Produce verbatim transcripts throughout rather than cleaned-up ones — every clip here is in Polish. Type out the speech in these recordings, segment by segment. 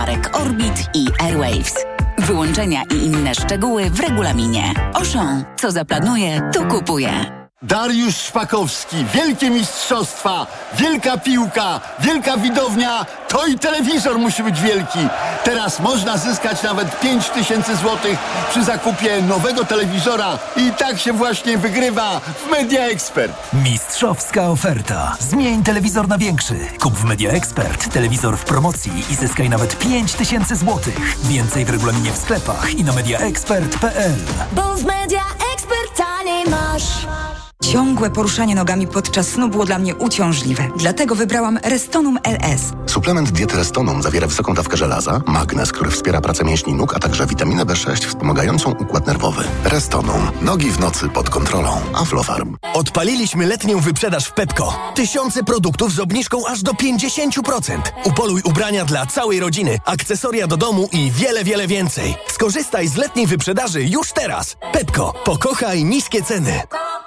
marek Orbit i Airwaves. Wyłączenia i inne szczegóły w regulaminie. Auchan. Co zaplanuje, to kupuje. Dariusz Szpakowski, wielkie mistrzostwa, wielka piłka, wielka widownia, to i telewizor musi być wielki. Teraz można zyskać nawet pięć tysięcy złotych przy zakupie nowego telewizora i tak się właśnie wygrywa w Media Expert. Mistrzowska oferta. Zmień telewizor na większy. Kup w Media Expert telewizor w promocji i zyskaj nawet pięć tysięcy złotych. Więcej w regulaminie w sklepach i na mediaexpert kropka p l. Bo w Media Expert taniej masz. Ciągłe poruszanie nogami podczas snu było dla mnie uciążliwe. Dlatego wybrałam Restonum L S. Suplement diety Restonum zawiera wysoką dawkę żelaza, magnez, który wspiera pracę mięśni nóg, a także witaminę B sześć wspomagającą układ nerwowy. Restonum. Nogi w nocy pod kontrolą. Aflofarm. Odpaliliśmy letnią wyprzedaż w Pepco. Tysiące produktów z obniżką aż do pięćdziesiąt procent. Upoluj ubrania dla całej rodziny, akcesoria do domu i wiele, wiele więcej. Skorzystaj z letniej wyprzedaży już teraz. Pepco. Pokochaj niskie ceny.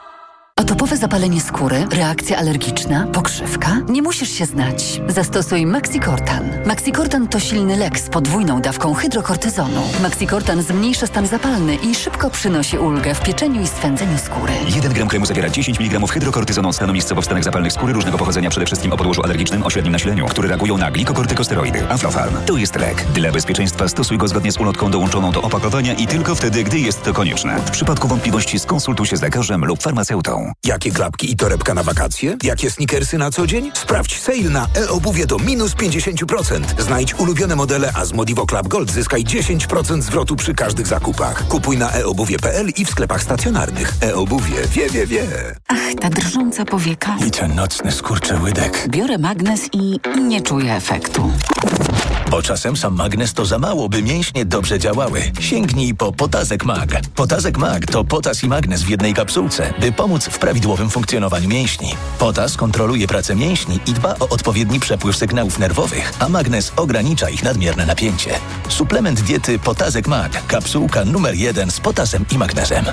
Atopowe zapalenie skóry, reakcja alergiczna, pokrzywka? Nie musisz się znać. Zastosuj Maxicortan. Maxicortan to silny lek z podwójną dawką hydrokortyzonu. Maxicortan zmniejsza stan zapalny i szybko przynosi ulgę w pieczeniu i swędzeniu skóry. jeden gram kremu zawiera dziesięć miligramów hydrokortyzonu od stanu miejscowo w stanach zapalnych skóry różnego pochodzenia, przede wszystkim o podłożu alergicznym o średnim nasileniu, które reagują na glikokortykosteroidy. Aflofarm. To jest lek. Dla bezpieczeństwa stosuj go zgodnie z ulotką dołączoną do opakowania i tylko wtedy, gdy jest to konieczne. W przypadku wątpliwości skonsultuj się z lekarzem lub farmaceutą. Jakie klapki i torebka na wakacje? Jakie sneakersy na co dzień? Sprawdź sale na e-obuwie do minus pięćdziesiąt procent. Znajdź ulubione modele, a z Modivo Club Gold zyskaj dziesięć procent zwrotu przy każdych zakupach. Kupuj na e obuwie kropka p l i w sklepach stacjonarnych. E-obuwie wie, wie, wie. Ach, ta drżąca powieka. I ten nocny skurczy łydek. Biorę magnes i nie czuję efektu. Bo czasem sam magnes to za mało, by mięśnie dobrze działały. Sięgnij po Potazek Mag. Potazek Mag to potas i magnes w jednej kapsułce, by pomóc w prawidłowym funkcjonowaniu mięśni. Potas kontroluje pracę mięśni i dba o odpowiedni przepływ sygnałów nerwowych, a magnes ogranicza ich nadmierne napięcie. Suplement diety Potazek Mag. Kapsułka numer jeden z potasem i magnezem.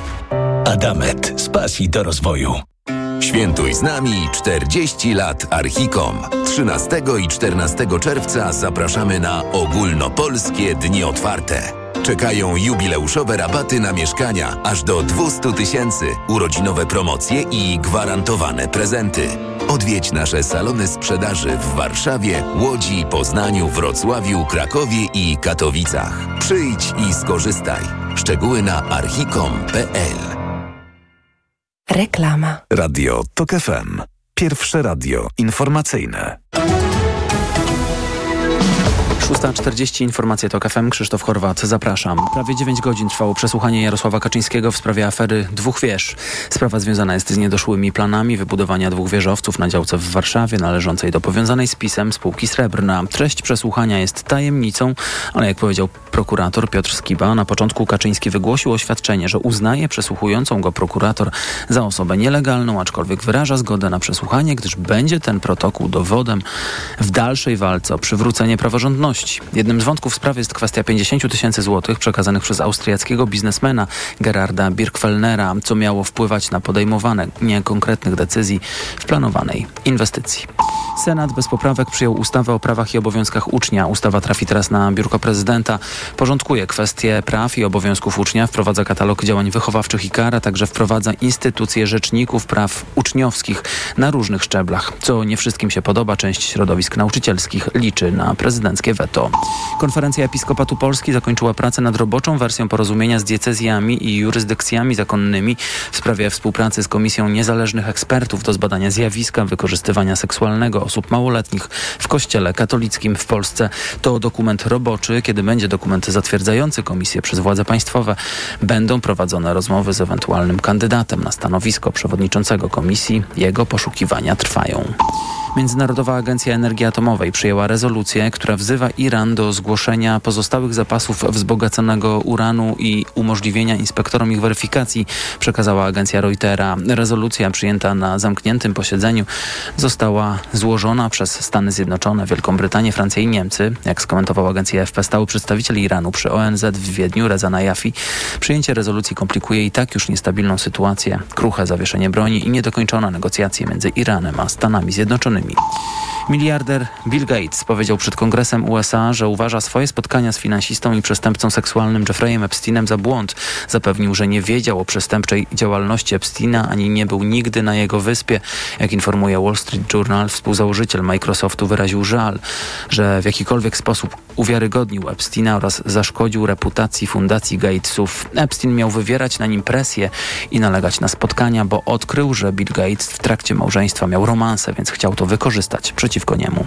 Adamet. Z pasji do rozwoju. Świętuj z nami czterdzieści lat Archicom. trzynastego i czternastego czerwca zapraszamy na ogólnopolskie dni otwarte. Czekają jubileuszowe rabaty na mieszkania aż do dwieście tysięcy, urodzinowe promocje i gwarantowane prezenty. Odwiedź nasze salony sprzedaży w Warszawie, Łodzi, Poznaniu, Wrocławiu, Krakowie i Katowicach. Przyjdź i skorzystaj. Szczegóły na archicom kropka p l. Reklama. Radio Tok F M. Pierwsze radio informacyjne. szósta czterdzieści, informacje Tok F M, Krzysztof Horwat, zapraszam. Prawie dziewięć godzin trwało przesłuchanie Jarosława Kaczyńskiego w sprawie afery dwóch wież. Sprawa związana jest z niedoszłymi planami wybudowania dwóch wieżowców na działce w Warszawie należącej do powiązanej z PiS-em spółki Srebrna. Treść przesłuchania jest tajemnicą, ale jak powiedział prokurator Piotr Skiba, na początku Kaczyński wygłosił oświadczenie, że uznaje przesłuchującą go prokurator za osobę nielegalną, aczkolwiek wyraża zgodę na przesłuchanie, gdyż będzie ten protokół dowodem w dalszej walce o przywrócenie praworządności. Jednym z wątków sprawy jest kwestia pięćdziesiąt tysięcy złotych przekazanych przez austriackiego biznesmena Gerarda Birkfellnera, co miało wpływać na podejmowanie konkretnych decyzji w planowanej inwestycji. Senat bez poprawek przyjął ustawę o prawach i obowiązkach ucznia. Ustawa trafi teraz na biurko prezydenta. Porządkuje kwestie praw i obowiązków ucznia, wprowadza katalog działań wychowawczych i kar, a także wprowadza instytucje rzeczników praw uczniowskich na różnych szczeblach. Co nie wszystkim się podoba, część środowisk nauczycielskich liczy na prezydenckie weto. Konferencja Episkopatu Polski zakończyła pracę nad roboczą wersją porozumienia z diecezjami i jurysdykcjami zakonnymi w sprawie współpracy z Komisją Niezależnych Ekspertów do zbadania zjawiska wykorzystywania seksualnego osób małoletnich w Kościele katolickim w Polsce. To dokument roboczy. Kiedy będzie dokument zatwierdzający komisję przez władze państwowe, będą prowadzone rozmowy z ewentualnym kandydatem na stanowisko przewodniczącego komisji. Jego poszukiwania trwają. Międzynarodowa Agencja Energii Atomowej przyjęła rezolucję, która wzywa Iran do zgłoszenia pozostałych zapasów wzbogaconego uranu i umożliwienia inspektorom ich weryfikacji, przekazała agencja Reutera. Rezolucja przyjęta na zamkniętym posiedzeniu została złożona złożona przez Stany Zjednoczone, Wielką Brytanię, Francję i Niemcy. Jak skomentował agencja A F P, stały przedstawiciel Iranu przy O N Z w Wiedniu, Reza Najafi, przyjęcie rezolucji komplikuje i tak już niestabilną sytuację, kruche zawieszenie broni i niedokończone negocjacje między Iranem a Stanami Zjednoczonymi. Miliarder Bill Gates powiedział przed Kongresem U S A, że uważa swoje spotkania z finansistą i przestępcą seksualnym Jeffreyem Epsteinem za błąd. Zapewnił, że nie wiedział o przestępczej działalności Epsteina, ani nie był nigdy na jego wyspie. Jak informuje Wall Street Journal, współzałożyciel Microsoftu wyraził żal, że w jakikolwiek sposób uwiarygodnił Epsteina oraz zaszkodził reputacji fundacji Gatesów. Epstein miał wywierać na nim presję i nalegać na spotkania, bo odkrył, że Bill Gates w trakcie małżeństwa miał romanse, więc chciał to wykorzystać przeciwko niemu.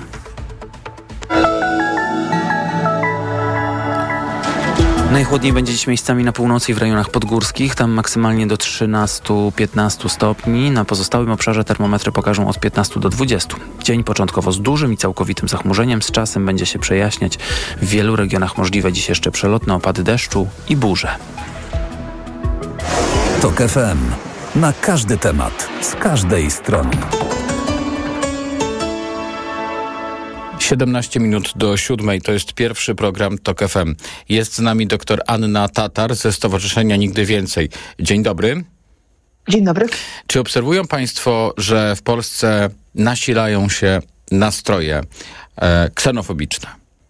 Najchłodniej będzie dziś miejscami na północy i w rejonach podgórskich. Tam maksymalnie do trzynaście do piętnastu stopni. Na pozostałym obszarze termometry pokażą od piętnastu do dwudziestu. Dzień początkowo z dużym i całkowitym zachmurzeniem. Z czasem będzie się przejaśniać. W wielu regionach możliwe dziś jeszcze przelotne opady deszczu i burze. TOK F M. Na każdy temat. Z każdej strony. siedemnaście minut do siódmej, to jest pierwszy program TOK F M. Jest z nami dr Anna Tatar ze Stowarzyszenia Nigdy Więcej. Dzień dobry. Dzień dobry. Czy obserwują Państwo, że w Polsce nasilają się nastroje e, ksenofobiczne?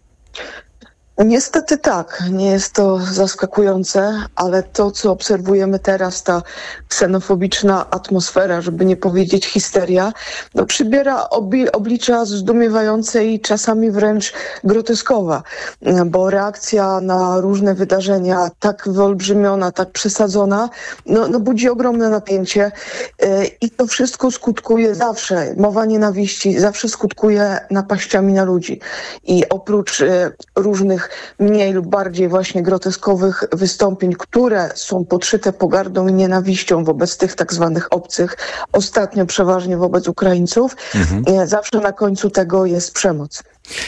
Niestety tak, nie jest to zaskakujące, ale to, co obserwujemy teraz, ta ksenofobiczna atmosfera, żeby nie powiedzieć histeria, no przybiera obi- oblicza zdumiewające i czasami wręcz groteskowa, bo reakcja na różne wydarzenia tak wyolbrzymiona, tak przesadzona, no, no budzi ogromne napięcie yy, i to wszystko skutkuje zawsze, mowa nienawiści zawsze skutkuje napaściami na ludzi i oprócz yy, różnych mniej lub bardziej właśnie groteskowych wystąpień, które są podszyte pogardą i nienawiścią wobec tych tak zwanych obcych, ostatnio przeważnie wobec Ukraińców, mhm. zawsze na końcu tego jest przemoc.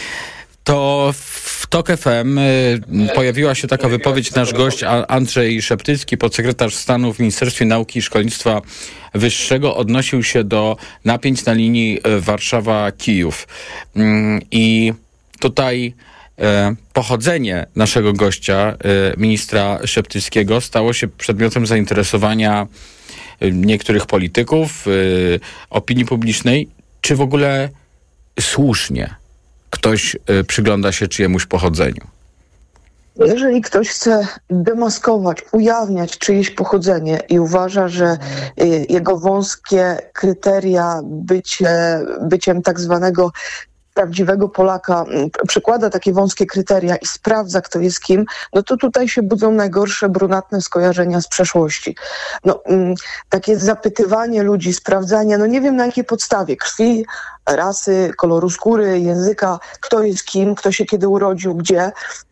To w TOK F M y, pojawiła się taka wypowiedź, nasz gość Andrzej Szeptycki, podsekretarz stanu w Ministerstwie Nauki i Szkolnictwa Wyższego, odnosił się do napięć na linii Warszawa-Kijów. Y, I tutaj pochodzenie naszego gościa, ministra Szeptyckiego, stało się przedmiotem zainteresowania niektórych polityków, opinii publicznej. Czy w ogóle słusznie ktoś przygląda się czyjemuś pochodzeniu? Jeżeli ktoś chce demaskować, ujawniać czyjeś pochodzenie i uważa, że jego wąskie kryteria bycie, byciem tak zwanego prawdziwego Polaka przykłada takie wąskie kryteria i sprawdza, kto jest kim, no to tutaj się budzą najgorsze, brunatne skojarzenia z przeszłości. No, takie zapytywanie ludzi, sprawdzanie, no nie wiem na jakiej podstawie, krwi, rasy, koloru skóry, języka, kto jest kim, kto się kiedy urodził, gdzie,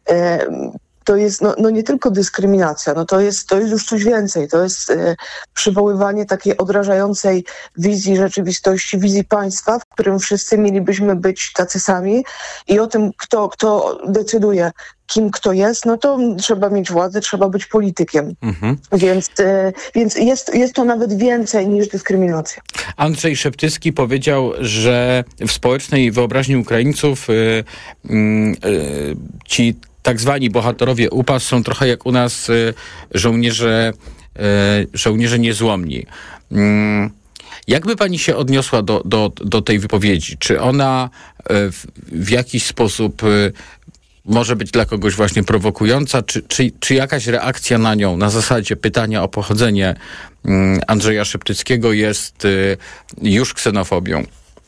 to jest no, no nie tylko dyskryminacja, no to jest, to jest już coś więcej. To jest e, przywoływanie takiej odrażającej wizji rzeczywistości, wizji państwa, w którym wszyscy mielibyśmy być tacy sami i o tym, kto, kto decyduje, kim kto jest, no to trzeba mieć władzę, trzeba być politykiem. Mhm. Więc, e, więc jest, jest to nawet więcej niż dyskryminacja. Andrzej Szeptycki powiedział, że w społecznej wyobraźni Ukraińców y, y, y, ci tak zwani bohaterowie U P A są trochę jak u nas y, żołnierze, y, żołnierze niezłomni. Y, jak by pani się odniosła do, do, do tej wypowiedzi? Czy ona y, w, w jakiś sposób y, może być dla kogoś właśnie prowokująca? Czy, czy, czy jakaś reakcja na nią, na zasadzie pytania o pochodzenie y, Andrzeja Szeptyckiego jest y, już ksenofobią?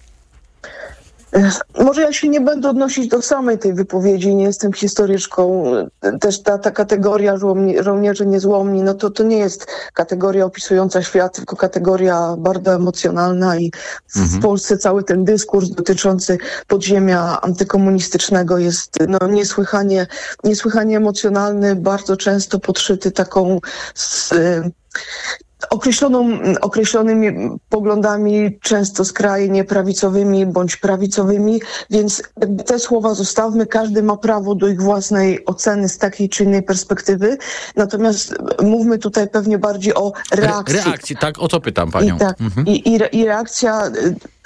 Może ja się nie będę odnosić do samej tej wypowiedzi, nie jestem historyczką. Też ta, ta kategoria żołni- żołnierzy niezłomni, no to, to nie jest kategoria opisująca świat, tylko kategoria bardzo emocjonalna i w mhm. Polsce cały ten dyskurs dotyczący podziemia antykomunistycznego jest no, niesłychanie, niesłychanie emocjonalny, bardzo często podszyty taką z, Określoną, określonymi poglądami, często skrajnie prawicowymi bądź prawicowymi, więc te słowa zostawmy, każdy ma prawo do ich własnej oceny z takiej czy innej perspektywy, natomiast mówmy tutaj pewnie bardziej o reakcji. Re- reakcji, tak, o to pytam panią. I, tak, mhm. i, i, i reakcja,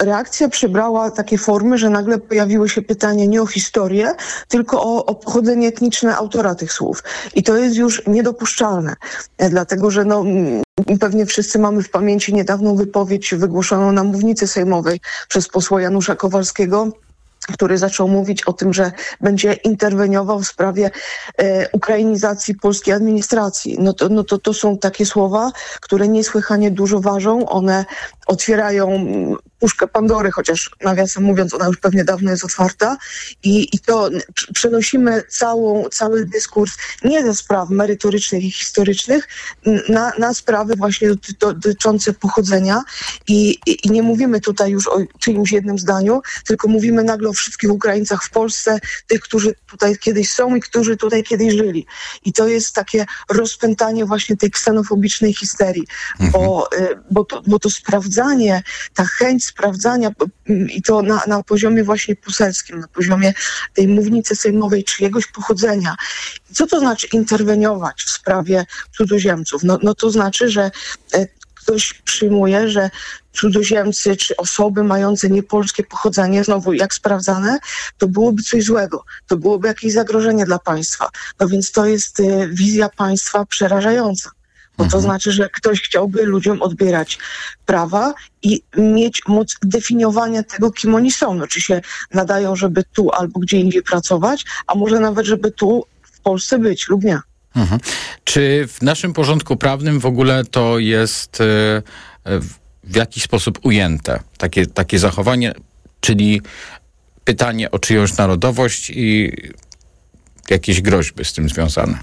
reakcja przybrała takie formy, że nagle pojawiły się pytania nie o historię, tylko o, o pochodzenie etniczne autora tych słów. I to jest już niedopuszczalne, dlatego że no, pewnie wszyscy mamy w pamięci niedawną wypowiedź wygłoszoną na mównicy sejmowej przez posła Janusza Kowalskiego, który zaczął mówić o tym, że będzie interweniował w sprawie e, ukrainizacji polskiej administracji. No to, no to, to są takie słowa, które niesłychanie dużo ważą. One otwierają puszkę Pandory, chociaż nawiasem mówiąc, ona już pewnie dawno jest otwarta. I, i to przenosimy całą, cały dyskurs nie ze spraw merytorycznych i historycznych na, na sprawy właśnie dotyczące pochodzenia. I, i, I nie mówimy tutaj już o czyimś jednym zdaniu, tylko mówimy nagle o wszystkich Ukraińcach w Polsce, tych, którzy tutaj kiedyś są i którzy tutaj kiedyś żyli. I to jest takie rozpętanie właśnie tej ksenofobicznej histerii, mhm. bo, bo, to, bo to sprawdzanie, ta chęć sprawdzania i to na, na poziomie właśnie poselskim, na poziomie tej mównicy sejmowej czyjegoś pochodzenia. Co to znaczy interweniować w sprawie cudzoziemców? No, no to znaczy, że ktoś przyjmuje, że cudzoziemcy czy osoby mające niepolskie pochodzenie, znowu jak sprawdzane, to byłoby coś złego, to byłoby jakieś zagrożenie dla państwa. No więc to jest y, wizja państwa przerażająca. Bo to znaczy, że ktoś chciałby ludziom odbierać prawa i mieć moc definiowania tego, kim oni są. No, czy się nadają, żeby tu albo gdzie indziej pracować, a może nawet, żeby tu w Polsce być lub nie. Mhm. Czy w naszym porządku prawnym w ogóle to jest y, w jakiś sposób ujęte? Takie, takie zachowanie, czyli pytanie o czyjąś narodowość i jakieś groźby z tym związane?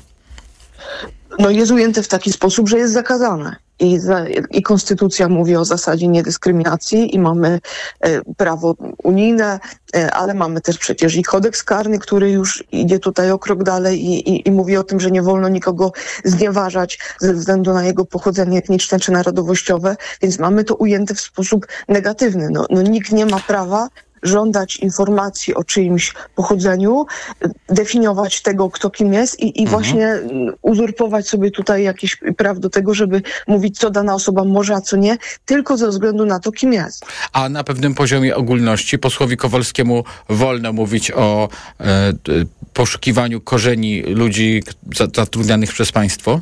No jest ujęte w taki sposób, że jest zakazane. I, za, I konstytucja mówi o zasadzie niedyskryminacji i mamy e, prawo unijne, e, ale mamy też przecież i kodeks karny, który już idzie tutaj o krok dalej i, i, i mówi o tym, że nie wolno nikogo znieważać ze względu na jego pochodzenie etniczne czy narodowościowe, więc mamy to ujęte w sposób negatywny. No, no nikt nie ma prawa żądać informacji o czyimś pochodzeniu, definiować tego, kto kim jest i, i mhm. właśnie uzurpować sobie tutaj jakieś prawo do tego, żeby mówić, co dana osoba może, a co nie, tylko ze względu na to, kim jest. A na pewnym poziomie ogólności posłowi Kowalskiemu wolno mówić o e, poszukiwaniu korzeni ludzi zatrudnianych przez państwo?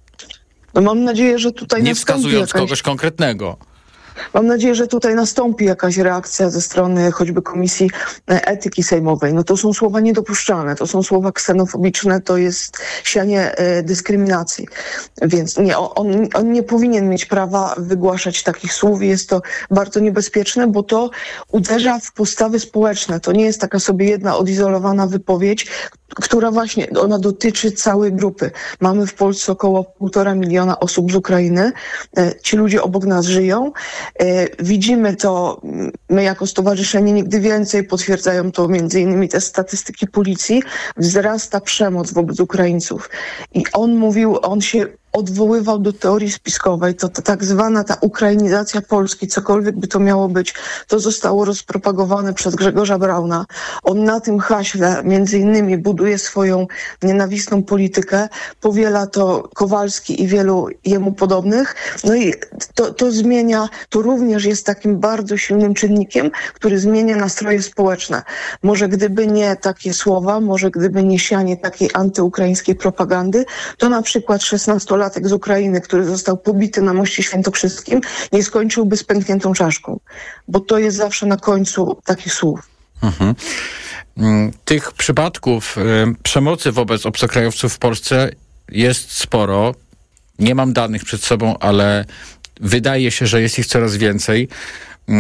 No mam nadzieję, że tutaj nie nastąpi wskazując jakaś... kogoś konkretnego. Mam nadzieję, że tutaj nastąpi jakaś reakcja ze strony choćby Komisji Etyki Sejmowej. No to są słowa niedopuszczalne, to są słowa ksenofobiczne, to jest sianie e, dyskryminacji. Więc nie, on, on nie powinien mieć prawa wygłaszać takich słów i jest to bardzo niebezpieczne, bo to uderza w postawy społeczne. To nie jest taka sobie jedna odizolowana wypowiedź, która właśnie, ona dotyczy całej grupy. Mamy w Polsce około półtora miliona osób z Ukrainy. E, ci ludzie obok nas żyją. Widzimy to, my jako stowarzyszenie Nigdy Więcej, potwierdzają to między innymi te statystyki policji, wzrasta przemoc wobec Ukraińców. I on mówił, on się odwoływał do teorii spiskowej, to, to tak zwana ta ukrainizacja Polski, cokolwiek by to miało być, to zostało rozpropagowane przez Grzegorza Brauna. On na tym haśle między innymi buduje swoją nienawistną politykę, powiela to Kowalski i wielu jemu podobnych, no i to, to zmienia, to również jest takim bardzo silnym czynnikiem, który zmienia nastroje społeczne. Może gdyby nie takie słowa, może gdyby nie sianie takiej antyukraińskiej propagandy, to na przykład szesnastolatek z Ukrainy, który został pobity na Moście Świętokrzyskim, nie skończyłby z pękniętą czaszką. Bo to jest zawsze na końcu takich słów. Mhm. Tych przypadków y, przemocy wobec obcokrajowców w Polsce jest sporo. Nie mam danych przed sobą, ale wydaje się, że jest ich coraz więcej. Y,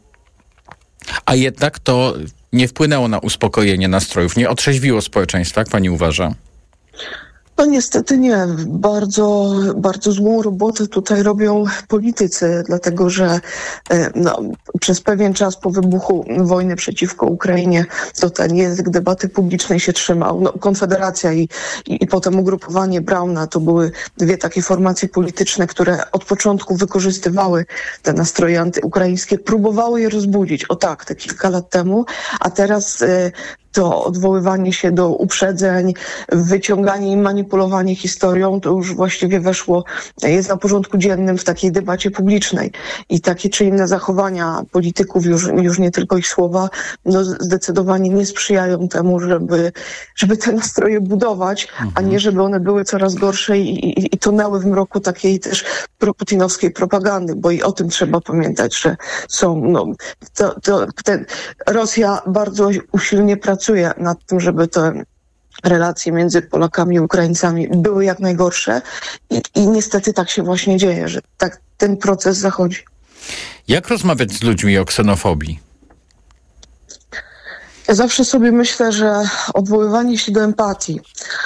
a jednak to nie wpłynęło na uspokojenie nastrojów, nie otrzeźwiło społeczeństwa, jak pani uważa? No niestety nie. Bardzo, bardzo złą robotę tutaj robią politycy, dlatego że no, przez pewien czas po wybuchu wojny przeciwko Ukrainie to ten język debaty publicznej się trzymał. No, Konfederacja i, i, i potem ugrupowanie Brauna to były dwie takie formacje polityczne, które od początku wykorzystywały te nastroje antyukraińskie, próbowały je rozbudzić. O tak, te kilka lat temu, a teraz y, to odwoływanie się do uprzedzeń, wyciąganie i manipulowanie historią, to już właściwie weszło, jest na porządku dziennym w takiej debacie publicznej. I takie czy inne zachowania polityków, już, już nie tylko ich słowa, no zdecydowanie nie sprzyjają temu, żeby, żeby te nastroje budować, mhm. a nie żeby one były coraz gorsze i, i, i tonęły w mroku takiej też proputinowskiej propagandy, bo i o tym trzeba pamiętać, że są, no, to, to, ten, Rosja bardzo usilnie pracuje nad tym, żeby te relacje między Polakami i Ukraińcami były jak najgorsze i, i niestety tak się właśnie dzieje, że tak ten proces zachodzi. Jak rozmawiać z ludźmi o ksenofobii? Ja zawsze sobie myślę, że odwoływanie się do empatii,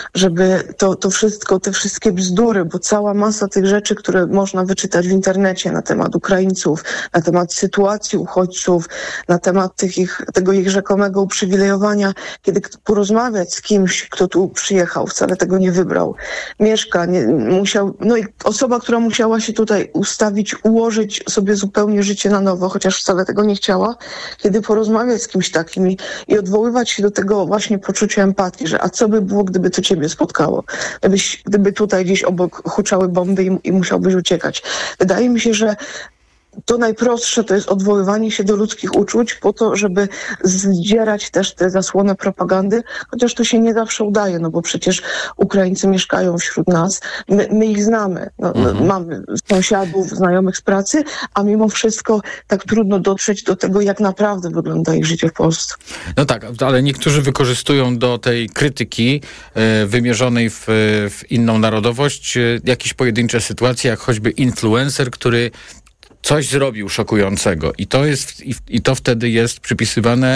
żeby to, to wszystko, te wszystkie bzdury, bo cała masa tych rzeczy, które można wyczytać w internecie na temat Ukraińców, na temat sytuacji uchodźców, na temat tych ich, tego ich rzekomego uprzywilejowania, kiedy porozmawiać z kimś, kto tu przyjechał, wcale tego nie wybrał, mieszka, nie, musiał, no i osoba, która musiała się tutaj ustawić, ułożyć sobie zupełnie życie na nowo, chociaż wcale tego nie chciała, kiedy porozmawiać z kimś takim i i odwoływać się do tego właśnie poczucia empatii, że a co by było, gdyby to ciebie spotkało? Gdybyś, gdyby tutaj gdzieś obok huczały bomby i, i musiałbyś uciekać. Wydaje mi się, że to najprostsze to jest odwoływanie się do ludzkich uczuć po to, żeby zdzierać też tę zasłonę propagandy, chociaż to się nie zawsze udaje, no bo przecież Ukraińcy mieszkają wśród nas, my, my ich znamy, no, mhm. no, mamy sąsiadów, znajomych z pracy, a mimo wszystko tak trudno dotrzeć do tego, jak naprawdę wygląda ich życie w Polsce. No tak, ale niektórzy wykorzystują do tej krytyki y, wymierzonej w, w inną narodowość y, jakieś pojedyncze sytuacje, jak choćby influencer, który coś zrobił szokującego i to jest i, i to wtedy jest przypisywane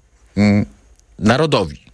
mm, narodowi.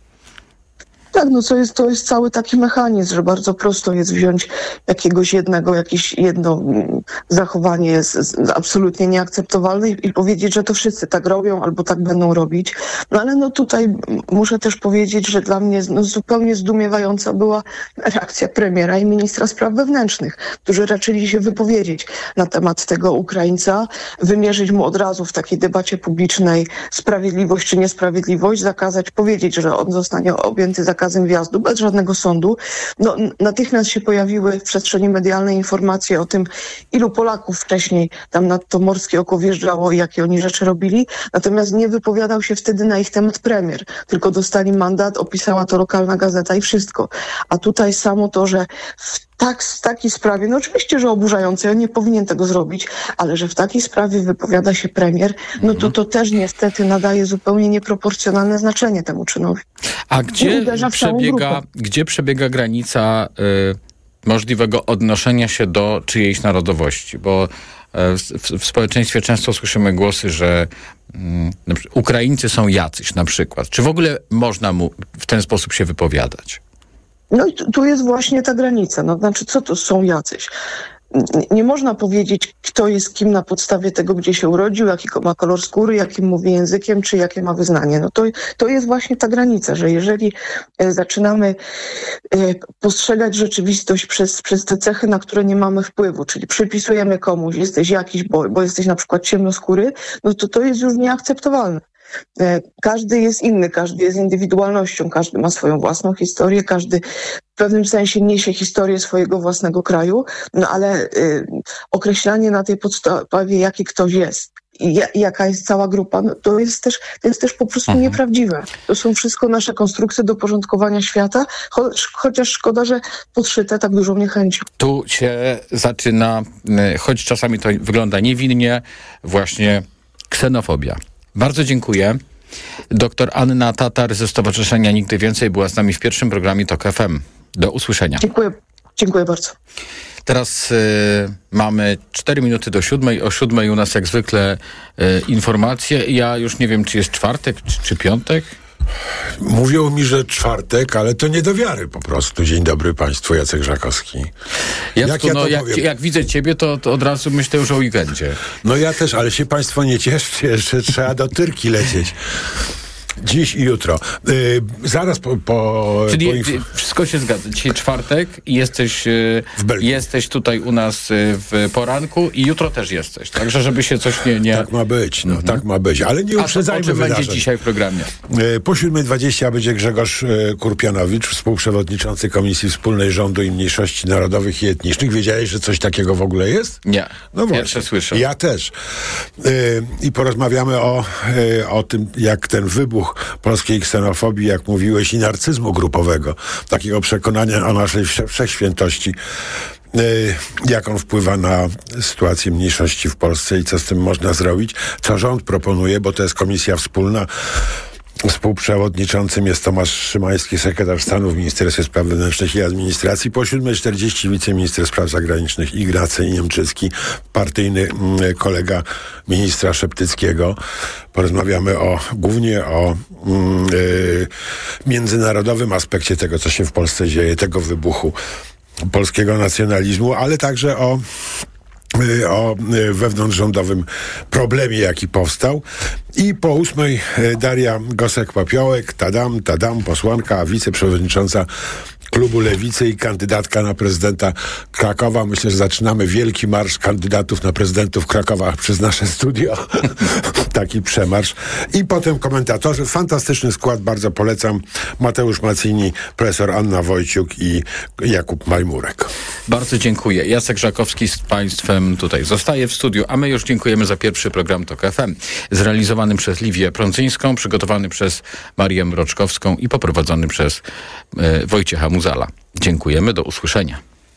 Tak, no to jest, to jest cały taki mechanizm, że bardzo prosto jest wziąć jakiegoś jednego, jakieś jedno zachowanie jest absolutnie nieakceptowalne i, i powiedzieć, że to wszyscy tak robią albo tak będą robić. No ale no tutaj muszę też powiedzieć, że dla mnie no, zupełnie zdumiewająca była reakcja premiera i ministra spraw wewnętrznych, którzy raczyli się wypowiedzieć na temat tego Ukraińca, wymierzyć mu od razu w takiej debacie publicznej sprawiedliwość czy niesprawiedliwość, zakazać, powiedzieć, że on zostanie objęty zakazem zakazem wjazdu, bez żadnego sądu. No, natychmiast się pojawiły w przestrzeni medialnej informacje o tym, ilu Polaków wcześniej tam nad to morskie oko wjeżdżało i jakie oni rzeczy robili. Natomiast nie wypowiadał się wtedy na ich temat premier, tylko dostali mandat, opisała to lokalna gazeta i wszystko. A tutaj samo to, że w tak, w takiej sprawie, no oczywiście, że oburzające, on nie powinien tego zrobić, ale że w takiej sprawie wypowiada się premier, no to to też niestety nadaje zupełnie nieproporcjonalne znaczenie temu czynowi. A gdzie przebiega, gdzie przebiega granica y, możliwego odnoszenia się do czyjejś narodowości? Bo y, w, w społeczeństwie często słyszymy głosy, że y, Ukraińcy są jacyś na przykład. Czy w ogóle można mu w ten sposób się wypowiadać? No i tu, tu jest właśnie ta granica. No, znaczy, co to są jacyś? Nie można powiedzieć, kto jest kim na podstawie tego, gdzie się urodził, jaki ma kolor skóry, jakim mówi językiem, czy jakie ma wyznanie. No to, to jest właśnie ta granica, że jeżeli e, zaczynamy e, postrzegać rzeczywistość przez, przez te cechy, na które nie mamy wpływu, czyli przypisujemy komuś, jesteś jakiś, bo, bo jesteś na przykład ciemnoskóry, no to to jest już nieakceptowalne. Każdy jest inny, każdy jest indywidualnością, każdy ma swoją własną historię, każdy w pewnym sensie niesie historię swojego własnego kraju, no ale y, określanie na tej podstawie, jaki ktoś jest i ja, jaka jest cała grupa, no to jest też, to jest też po prostu mhm. nieprawdziwe. To są wszystko nasze konstrukcje do porządkowania świata, cho, chociaż szkoda, że podszyte tak dużą niechęcią. Tu się zaczyna, choć czasami to wygląda niewinnie, właśnie ksenofobia. Bardzo dziękuję. Doktor Anna Tatar ze Stowarzyszenia Nigdy Więcej była z nami w pierwszym programie Tok F M. Do usłyszenia. Dziękuję. Dziękuję bardzo. Teraz y, mamy cztery minuty do siódmej. O siódmej u nas jak zwykle y, informacje. Ja już nie wiem, czy jest czwartek, czy, czy piątek. Mówią mi, że czwartek, ale to nie do wiary po prostu. Dzień dobry Państwu, Jacek Żakowski. Jacku, jak, ja no, jak, jak widzę Ciebie, to, to od razu myślę już o weekendzie. No ja też, ale się Państwo nie cieszcie, że trzeba do Tyrki lecieć. Dziś i jutro. Yy, zaraz po... po Czyli po inf- wszystko się zgadza. Dzisiaj czwartek i jesteś, yy, jesteś tutaj u nas yy, w poranku i jutro też jesteś. Także żeby się coś nie... nie... Tak ma być, no Mhm. tak ma być. Ale nie A to uprzedzajmy o czym wydarzeń. będzie dzisiaj w programie? Yy, po siódma dwadzieścia będzie Grzegorz yy, Kurpianowicz, współprzewodniczący Komisji Wspólnej Rządu i Mniejszości Narodowych i Etnicznych. Wiedziałeś, że coś takiego w ogóle jest? Nie. No Pierwsze właśnie. słyszę. Ja też. Yy, I porozmawiamy o, yy, o tym, jak ten wybuch polskiej ksenofobii, jak mówiłeś, i narcyzmu grupowego, takiego przekonania o naszej wsze- wszechświętości, yy, jak on wpływa na sytuację mniejszości w Polsce i co z tym można zrobić, co rząd proponuje, bo to jest komisja wspólna. Współprzewodniczącym jest Tomasz Szymański, sekretarz stanu w Ministerstwie Spraw Wewnętrznych i Administracji. Po siódma czterdzieści wiceminister spraw zagranicznych Ignacy Niemczycki, partyjny mm, kolega ministra Szeptyckiego. Porozmawiamy o głównie o mm, y, międzynarodowym aspekcie tego, co się w Polsce dzieje, tego wybuchu polskiego nacjonalizmu, ale także o o wewnątrzrządowym problemie, jaki powstał. I po ósmej Daria Gosek-Popiołek, tadam, tadam, posłanka, wiceprzewodnicząca klubu Lewicy i kandydatka na prezydenta Krakowa. Myślę, że zaczynamy wielki marsz kandydatów na prezydentów Krakowa przez nasze studio. Taki przemarsz. I potem komentatorzy. Fantastyczny skład, bardzo polecam. Mateusz Maccini, profesor Anna Wojciuk i Jakub Majmurek. Bardzo dziękuję. Jacek Żakowski z Państwem tutaj zostaje w studiu, a my już dziękujemy za pierwszy program TOK F M. Zrealizowany przez Liwię Prądzyńską, przygotowany przez Marię Mroczkowską i poprowadzony przez e, Wojciecha Muzala. Dziękujemy, do usłyszenia.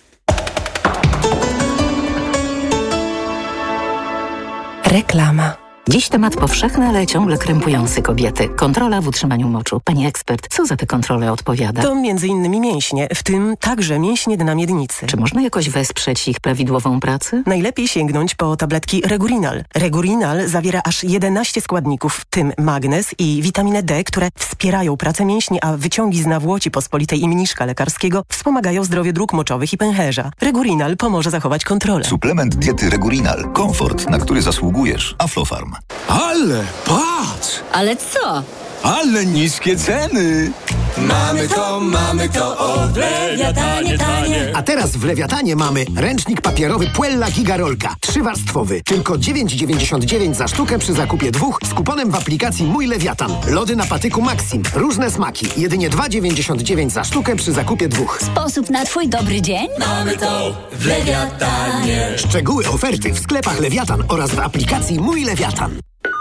Reklama. Dziś temat powszechny, ale ciągle krępujący kobiety. Kontrola w utrzymaniu moczu. Pani ekspert, co za tę kontrolę odpowiada? To między innymi mięśnie, w tym także mięśnie dna miednicy. Czy można jakoś wesprzeć ich prawidłową pracę? Najlepiej sięgnąć po tabletki Regurinal. Regurinal zawiera aż jedenaście składników, w tym magnez i witaminę D, które wspierają pracę mięśni, a wyciągi z nawłoci pospolitej i mniszka lekarskiego wspomagają zdrowie dróg moczowych i pęcherza. Regurinal pomoże zachować kontrolę. Suplement diety Regurinal. Komfort, na który zasługujesz. Aflofarm. Ale patrz! Ale co? Ale niskie ceny! Mamy to, mamy to, o w Lewiatanie tanie. A teraz w Lewiatanie mamy ręcznik papierowy Puella Gigarolka. Trzywarstwowy. Tylko dziewięć dziewięćdziesiąt dziewięć za sztukę przy zakupie dwóch z kuponem w aplikacji Mój Lewiatan. Lody na patyku Maxim. Różne smaki. Jedynie dwa dziewięćdziesiąt dziewięć za sztukę przy zakupie dwóch. Sposób na twój dobry dzień? Mamy to w Lewiatanie. Szczegóły oferty w sklepach Lewiatan oraz w aplikacji Mój Lewiatan.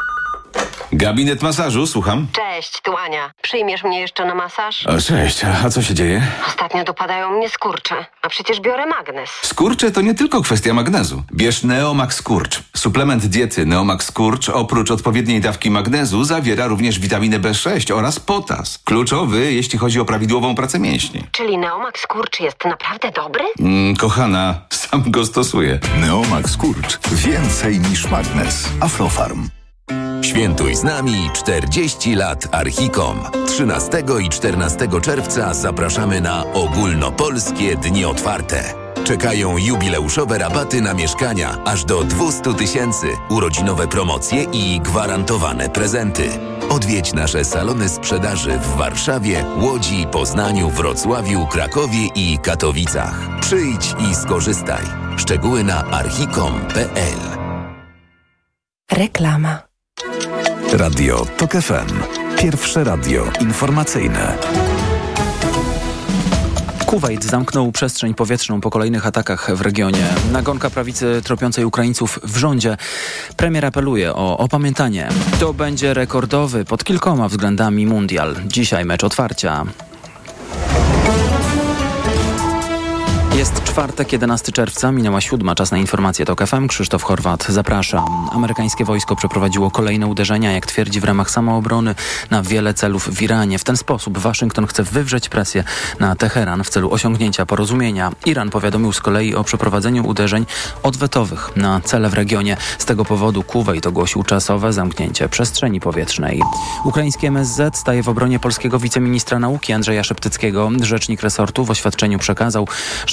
Gabinet masażu, słucham. Cześć, tu Ania. Przyjmiesz mnie jeszcze na masaż? O, cześć, a co się dzieje? Ostatnio dopadają mnie skurcze, a przecież biorę magnes. Skurcze to nie tylko kwestia magnezu. Bierz Neomax Skurcz. Suplement diety Neomax Skurcz oprócz odpowiedniej dawki magnezu zawiera również witaminę B sześć oraz potas. Kluczowy, jeśli chodzi o prawidłową pracę mięśni. Czyli Neomax Skurcz jest naprawdę dobry? Mm, kochana, sam go stosuję. Neomax Skurcz. Więcej niż magnez. Aflofarm. Świętuj z nami czterdzieści lat Archicom. trzynastego i czternastego czerwca zapraszamy na ogólnopolskie dni otwarte. Czekają jubileuszowe rabaty na mieszkania aż do dwieście tysięcy, urodzinowe promocje i gwarantowane prezenty. Odwiedź nasze salony sprzedaży w Warszawie, Łodzi, Poznaniu, Wrocławiu, Krakowie i Katowicach. Przyjdź i skorzystaj. Szczegóły na archicom kropka p l. Reklama. Radio TOK F M. Pierwsze radio informacyjne. Kuwejt zamknął przestrzeń powietrzną po kolejnych atakach w regionie. Nagonka prawicy tropiącej Ukraińców w rządzie. Premier apeluje o opamiętanie. To będzie rekordowy pod kilkoma względami mundial. Dzisiaj mecz otwarcia. Jest czwartek, jedenastego czerwca, minęła siódma, czas na informacje TOK F M. Krzysztof Horwat, zapraszam. Amerykańskie wojsko przeprowadziło kolejne uderzenia, jak twierdzi, w ramach samoobrony na wiele celów w Iranie. W ten sposób Waszyngton chce wywrzeć presję na Teheran w celu osiągnięcia porozumienia. Iran powiadomił z kolei o przeprowadzeniu uderzeń odwetowych na cele w regionie. Z tego powodu Kuwejt ogłosił czasowe zamknięcie przestrzeni powietrznej. Ukraiński M S Z staje w obronie polskiego wiceministra nauki Andrzeja Szeptyckiego. Rzecznik resortu w oświadczeniu przekazał, że Ukraina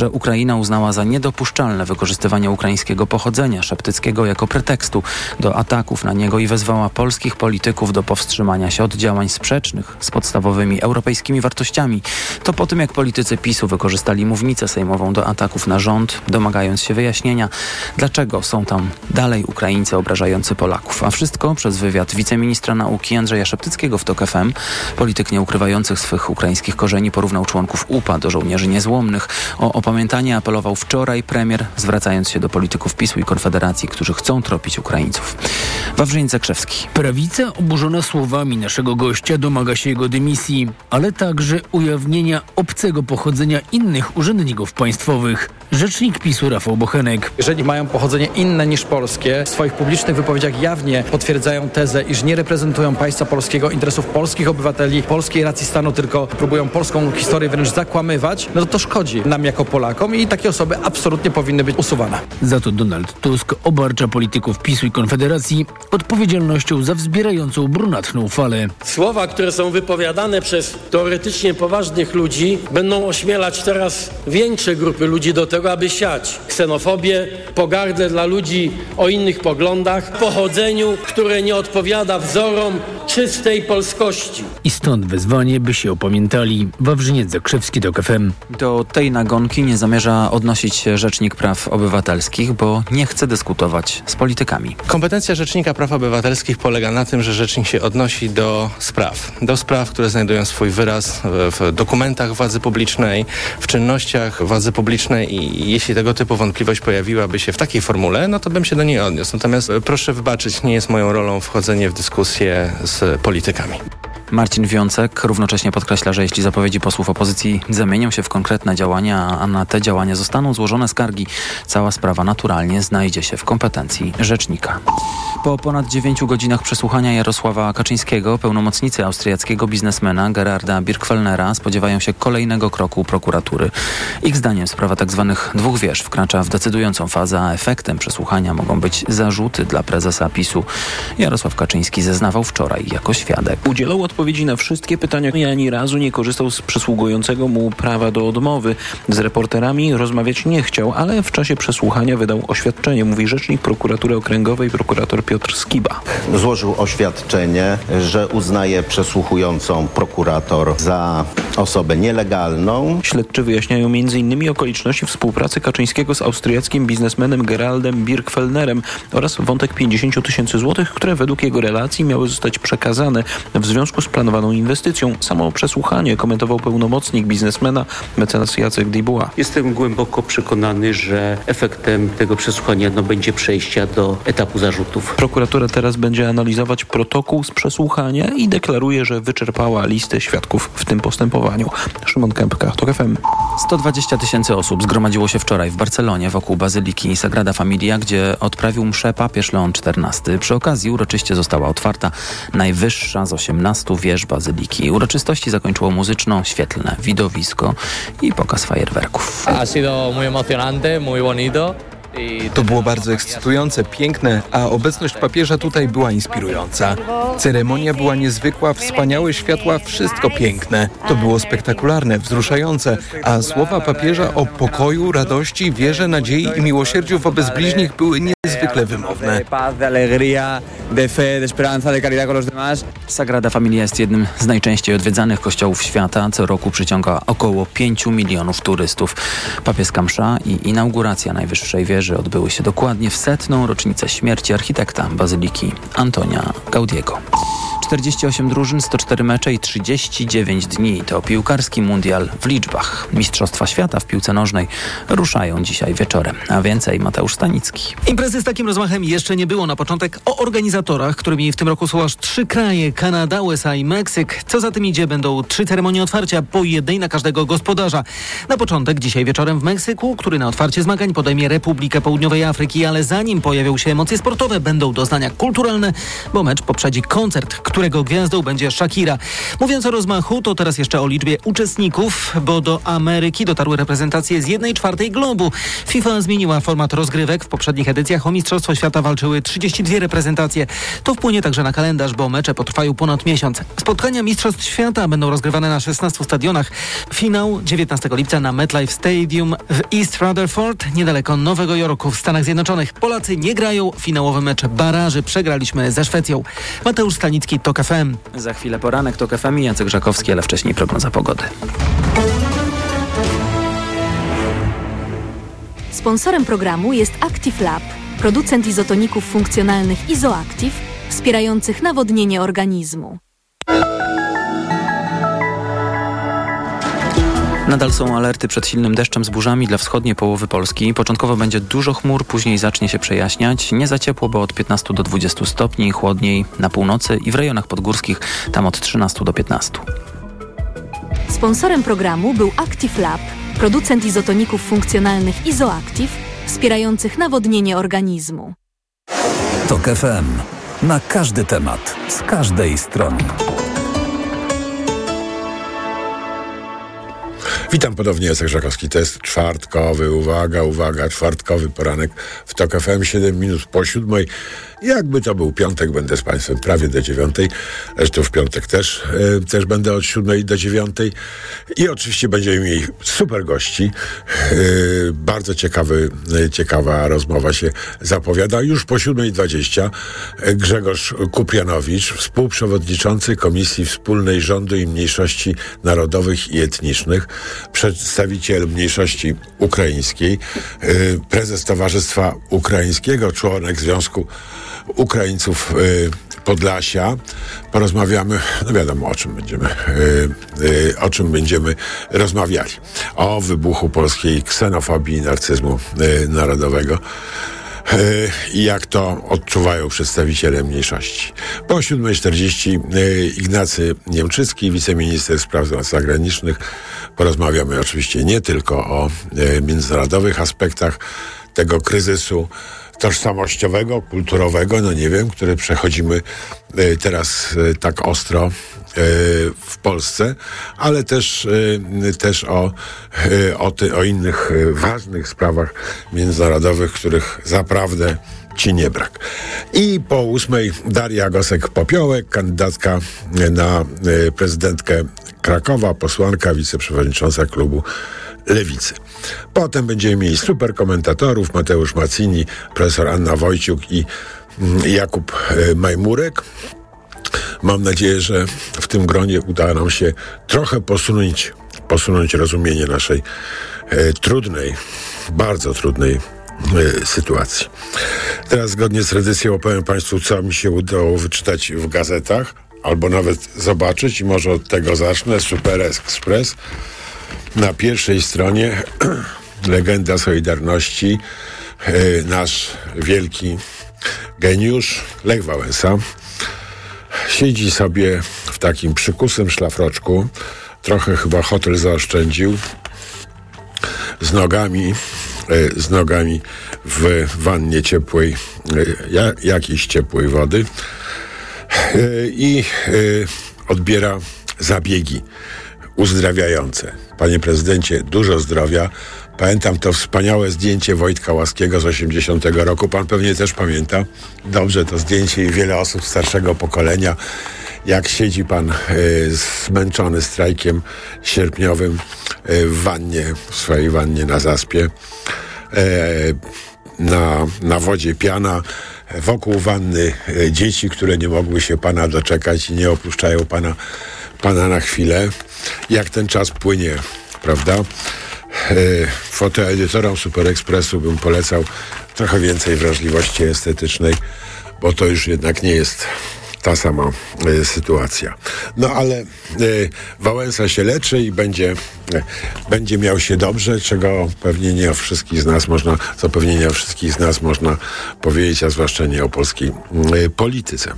Ukraina uznała za niedopuszczalne wykorzystywanie ukraińskiego pochodzenia Szeptyckiego jako pretekstu do ataków na niego i wezwała polskich polityków do powstrzymania się od działań sprzecznych z podstawowymi europejskimi wartościami. To po tym, jak politycy PiSu wykorzystali mównicę sejmową do ataków na rząd, domagając się wyjaśnienia, dlaczego są tam dalej Ukraińcy obrażający Polaków. A wszystko przez wywiad wiceministra nauki Andrzeja Szeptyckiego w TOK F M. Polityk nieukrywających swych ukraińskich korzeni porównał członków U P A do żołnierzy niezłomnych. O opamiętanie apelował wczoraj premier, zwracając się do polityków PiSu i Konfederacji, którzy chcą tropić Ukraińców. Wawrzyń Zakrzewski. Prawica oburzona słowami naszego gościa domaga się jego dymisji, ale także ujawnienia obcego pochodzenia innych urzędników państwowych. Rzecznik PiSu Rafał Bochenek. Jeżeli mają pochodzenie inne niż polskie, w swoich publicznych wypowiedziach jawnie potwierdzają tezę, iż nie reprezentują państwa polskiego, interesów polskich obywateli, polskiej racji stanu, tylko próbują polską historię wręcz zakłamywać, no to to szkodzi nam jako Polakom i takie osoby absolutnie powinny być usuwane. Za to Donald Tusk obarcza polityków PiSu i Konfederacji odpowiedzialnością za wzbierającą brunatną falę. Słowa, które są wypowiadane przez teoretycznie poważnych ludzi, będą ośmielać teraz większe grupy ludzi do tego, aby siać ksenofobię, pogardę dla ludzi o innych poglądach, pochodzeniu, które nie odpowiada wzorom czystej polskości. I stąd wezwanie, by się opamiętali. Wawrzyniec Zakrzewski, TOK F M. Do tej nagonki nie zamierza odnosić się Rzecznik Praw Obywatelskich, bo nie chce dyskutować z politykami. Kompetencja Rzecznika Praw Obywatelskich polega na tym, że rzecznik się odnosi do spraw. Do spraw, które znajdują swój wyraz w dokumentach władzy publicznej, w czynnościach władzy publicznej i jeśli tego typu wątpliwość pojawiłaby się w takiej formule, no to bym się do niej odniósł. Natomiast proszę wybaczyć, nie jest moją rolą wchodzenie w dyskusję z politykami. Marcin Wiącek równocześnie podkreśla, że jeśli zapowiedzi posłów opozycji zamienią się w konkretne działania, a na te działania zostaną złożone skargi, cała sprawa naturalnie znajdzie się w kompetencji rzecznika. Po ponad dziewięciu godzinach przesłuchania Jarosława Kaczyńskiego, pełnomocnicy austriackiego biznesmena Gerarda Birgfellnera spodziewają się kolejnego kroku prokuratury. Ich zdaniem sprawa tzw. dwóch wież wkracza w decydującą fazę, a efektem przesłuchania mogą być zarzuty dla prezesa PiSu. Jarosław Kaczyński zeznawał wczoraj jako świadek. Udzielał odpowiedzi na wszystkie pytania i ani razu nie korzystał z przysługującego mu prawa do odmowy. Z reporterami rozmawiać nie chciał, ale w czasie przesłuchania wydał oświadczenie, mówi rzecznik prokuratury okręgowej prokurator Piotr Skiba. Złożył oświadczenie, że uznaje przesłuchującą prokurator za osobę nielegalną. Śledczy wyjaśniają między innymi okoliczności współpracy Kaczyńskiego z austriackim biznesmenem Geraldem Birgfellnerem oraz wątek pięćdziesiąt tysięcy złotych, które według jego relacji miały zostać przekazane w związku z planowaną inwestycją. Samo przesłuchanie komentował pełnomocnik biznesmena mecenas Jacek Dubois. Jestem głęboko przekonany, że efektem tego przesłuchania no, będzie przejścia do etapu zarzutów. Prokuratura teraz będzie analizować protokół z przesłuchania i deklaruje, że wyczerpała listę świadków w tym postępowaniu. Szymon Kępka, TOK F M. sto dwadzieścia tysięcy osób zgromadziło się wczoraj w Barcelonie wokół Bazyliki Sagrada Familia, gdzie odprawił mszę papież Leon czternasty. Przy okazji uroczyście została otwarta najwyższa z osiemnastu wież Bazyliki. Uroczystości zakończyło muzyczno-świetlne widowisko i pokaz fajerwerków. Ha sido muy emocionante, muy bonito. To było bardzo ekscytujące, piękne, a obecność papieża tutaj była inspirująca. Ceremonia była niezwykła, wspaniałe światła, wszystko piękne. To było spektakularne, wzruszające, a słowa papieża o pokoju, radości, wierze, nadziei i miłosierdziu wobec bliźnich były niezwykle wymowne. Sagrada Familia jest jednym z najczęściej odwiedzanych kościołów świata. Co roku przyciąga około pięciu milionów turystów. Papieska msza i inauguracja najwyższej wieży odbyły się dokładnie w setną rocznicę śmierci architekta Bazyliki Antonia Gaudiego. czterdzieści osiem drużyn, sto cztery mecze i trzydzieści dziewięć dni. To piłkarski mundial w liczbach. Mistrzostwa świata w piłce nożnej ruszają dzisiaj wieczorem. A więcej Mateusz Stanicki. Imprezy z takim rozmachem jeszcze nie było. Na początek o organizatorach, którymi w tym roku są aż trzy kraje. Kanada, U S A i Meksyk. Co za tym idzie, będą trzy ceremonie otwarcia, po jednej na każdego gospodarza. Na początek dzisiaj wieczorem w Meksyku, który na otwarcie zmagań podejmie Republikę Południowej Afryki, ale zanim pojawią się emocje sportowe, będą doznania kulturalne, bo mecz poprzedzi koncert, który którego gwiazdą będzie Shakira. Mówiąc o rozmachu, to teraz jeszcze o liczbie uczestników, bo do Ameryki dotarły reprezentacje z jednej czwartej globu. FIFA zmieniła format rozgrywek. W poprzednich edycjach o Mistrzostwo Świata walczyły trzydzieści dwie reprezentacje. To wpłynie także na kalendarz, bo mecze potrwają ponad miesiąc. Spotkania Mistrzostw Świata będą rozgrywane na szesnastu stadionach. Finał dziewiętnastego lipca na MetLife Stadium w East Rutherford, niedaleko Nowego Jorku w Stanach Zjednoczonych. Polacy nie grają. Finałowy mecz baraży przegraliśmy ze Szwecją. Mateusz Stanicki, TOK F M. Za chwilę poranek, TOK F M i Jacek Żakowski, ale wcześniej prognoza pogody. Sponsorem programu jest Active Lab, producent izotoników funkcjonalnych Izoactive, wspierających nawodnienie organizmu. Nadal są alerty przed silnym deszczem z burzami dla wschodniej połowy Polski. Początkowo będzie dużo chmur, później zacznie się przejaśniać. Nie za ciepło, bo od piętnastu do dwudziestu stopni, chłodniej na północy i w rejonach podgórskich tam od trzynastu do piętnastu. Sponsorem programu był Active Lab, producent izotoników funkcjonalnych Izoactive, wspierających nawodnienie organizmu. TOK F M. Na każdy temat, z każdej strony. Witam ponownie, Jacek Żakowski. To jest czwartkowy, uwaga, uwaga, czwartkowy poranek w TOK F M, siedem minut po siódmej. Jakby to był piątek, będę z Państwem prawie do dziewiątej. Zresztą w piątek też, e, też będę od siódmej do dziewiątej. I oczywiście będziemy mieli super gości. E, bardzo ciekawy, e, ciekawa rozmowa się zapowiada. Już po siódmej dwadzieścia Grzegorz Kuprianowicz, współprzewodniczący Komisji Wspólnej Rządu i Mniejszości Narodowych i Etnicznych, przedstawiciel mniejszości ukraińskiej, e, prezes Towarzystwa Ukraińskiego, członek Związku Ukraińców y, Podlasia. Porozmawiamy, no wiadomo o czym będziemy, y, y, o czym będziemy rozmawiali. O wybuchu polskiej ksenofobii i narcyzmu y, narodowego. I jak to odczuwają przedstawiciele mniejszości. Po siódmej czterdzieści Ignacy Niemczycki, wiceminister spraw zagranicznych. Porozmawiamy oczywiście nie tylko o międzynarodowych aspektach tego kryzysu tożsamościowego, kulturowego, no nie wiem, który przechodzimy teraz tak ostro w Polsce, ale też, też o, o, ty, o innych ważnych sprawach międzynarodowych, których zaprawdę ci nie brak. I po ósmej Daria Gosek-Popiołek, kandydatka na prezydentkę Krakowa, posłanka, wiceprzewodnicząca klubu Lewicy. Potem będziemy mieli super komentatorów, Mateusz Macini, profesor Anna Wojciuk i Jakub Majmurek. Mam nadzieję, że w tym gronie uda nam się trochę posunąć, posunąć rozumienie naszej e, trudnej, bardzo trudnej e, sytuacji. Teraz zgodnie z tradycją opowiem Państwu, co mi się udało wyczytać w gazetach, albo nawet zobaczyć i może od tego zacznę. Super Express. Na pierwszej stronie legenda Solidarności, e, nasz wielki geniusz Lech Wałęsa siedzi sobie w takim przykusym szlafroczku, trochę chyba hotel zaoszczędził, z nogami, e, z nogami w wannie ciepłej, e, ja, jakiejś ciepłej wody e, i e, odbiera zabiegi uzdrawiające. Panie prezydencie, dużo zdrowia. Pamiętam to wspaniałe zdjęcie Wojtka Łaskiego z osiemdziesiątego roku. Pan pewnie też pamięta. Dobrze to zdjęcie i wiele osób starszego pokolenia. Jak siedzi pan y, zmęczony strajkiem sierpniowym y, w wannie, w swojej wannie na Zaspie. Y, na, na wodzie piana. Wokół wanny y, dzieci, które nie mogły się pana doczekać i nie opuszczają pana, pana na chwilę. Jak ten czas płynie, prawda? Fotoedytorom Super Expressu bym polecał trochę więcej wrażliwości estetycznej, bo to już jednak nie jest ta sama y, sytuacja. No ale y, Wałęsa się leczy i będzie, y, będzie miał się dobrze, czego pewnie nie o wszystkich z nas można, co pewnie nie o wszystkich z nas można powiedzieć, a zwłaszcza nie o polskiej y, polityce.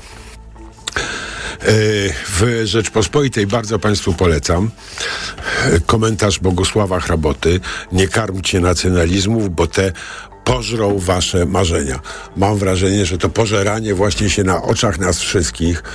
W Rzeczpospolitej bardzo Państwu polecam komentarz Bogusława Hraboty: nie karmcie nacjonalizmów, bo te pożrą wasze marzenia. Mam wrażenie, że to pożeranie właśnie się na oczach nas wszystkich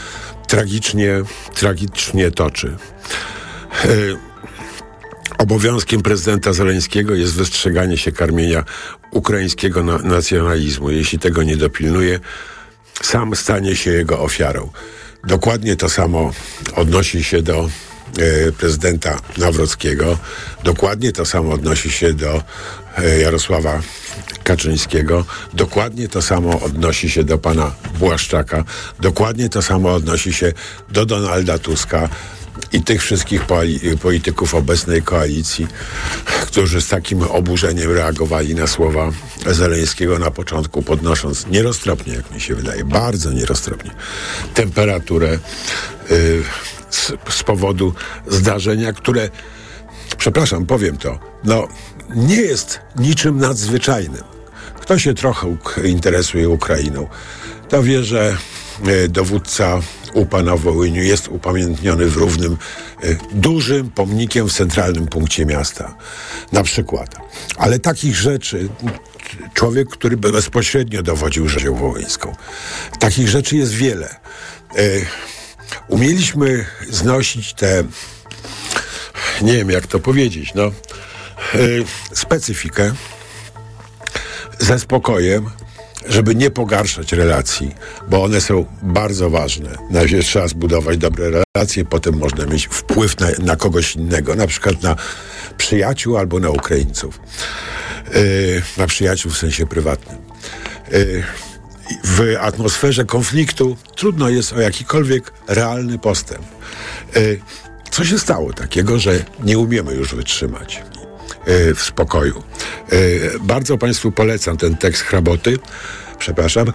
tragicznie, tragicznie toczy. Yy, Obowiązkiem prezydenta Zeleńskiego jest wystrzeganie się karmienia ukraińskiego na- nacjonalizmu. Jeśli tego nie dopilnuje, sam stanie się jego ofiarą. Dokładnie to samo odnosi się do e, prezydenta Nawrockiego. Dokładnie to samo odnosi się do e, Jarosława Kaczyńskiego. Dokładnie to samo odnosi się do pana Błaszczaka. Dokładnie to samo odnosi się do Donalda Tuska i tych wszystkich poli- polityków obecnej koalicji, którzy z takim oburzeniem reagowali na słowa Zeleńskiego na początku, podnosząc nieroztropnie, jak mi się wydaje, bardzo nieroztropnie temperaturę yy, z, z powodu zdarzenia, które, przepraszam, powiem to, no nie jest niczym nadzwyczajnym. Kto się trochę uk- interesuje Ukrainą, to wie, że yy, dowódca U P A na Wołyniu jest upamiętniony w Równym y, dużym pomnikiem w centralnym punkcie miasta. Na przykład. Ale takich rzeczy, człowiek, który by bezpośrednio dowodził rzezią wołyńską, takich rzeczy jest wiele. Y, umieliśmy znosić tę, nie wiem jak to powiedzieć, no, y, specyfikę ze spokojem, żeby nie pogarszać relacji, bo one są bardzo ważne. Najpierw trzeba zbudować dobre relacje, potem można mieć wpływ na, na kogoś innego, na przykład na przyjaciół albo na Ukraińców. Yy, na przyjaciół w sensie prywatnym. Yy, w atmosferze konfliktu trudno jest o jakikolwiek realny postęp. Yy, co się stało takiego, że nie umiemy już wytrzymać w spokoju. Bardzo Państwu polecam ten tekst Hraboty. Przepraszam.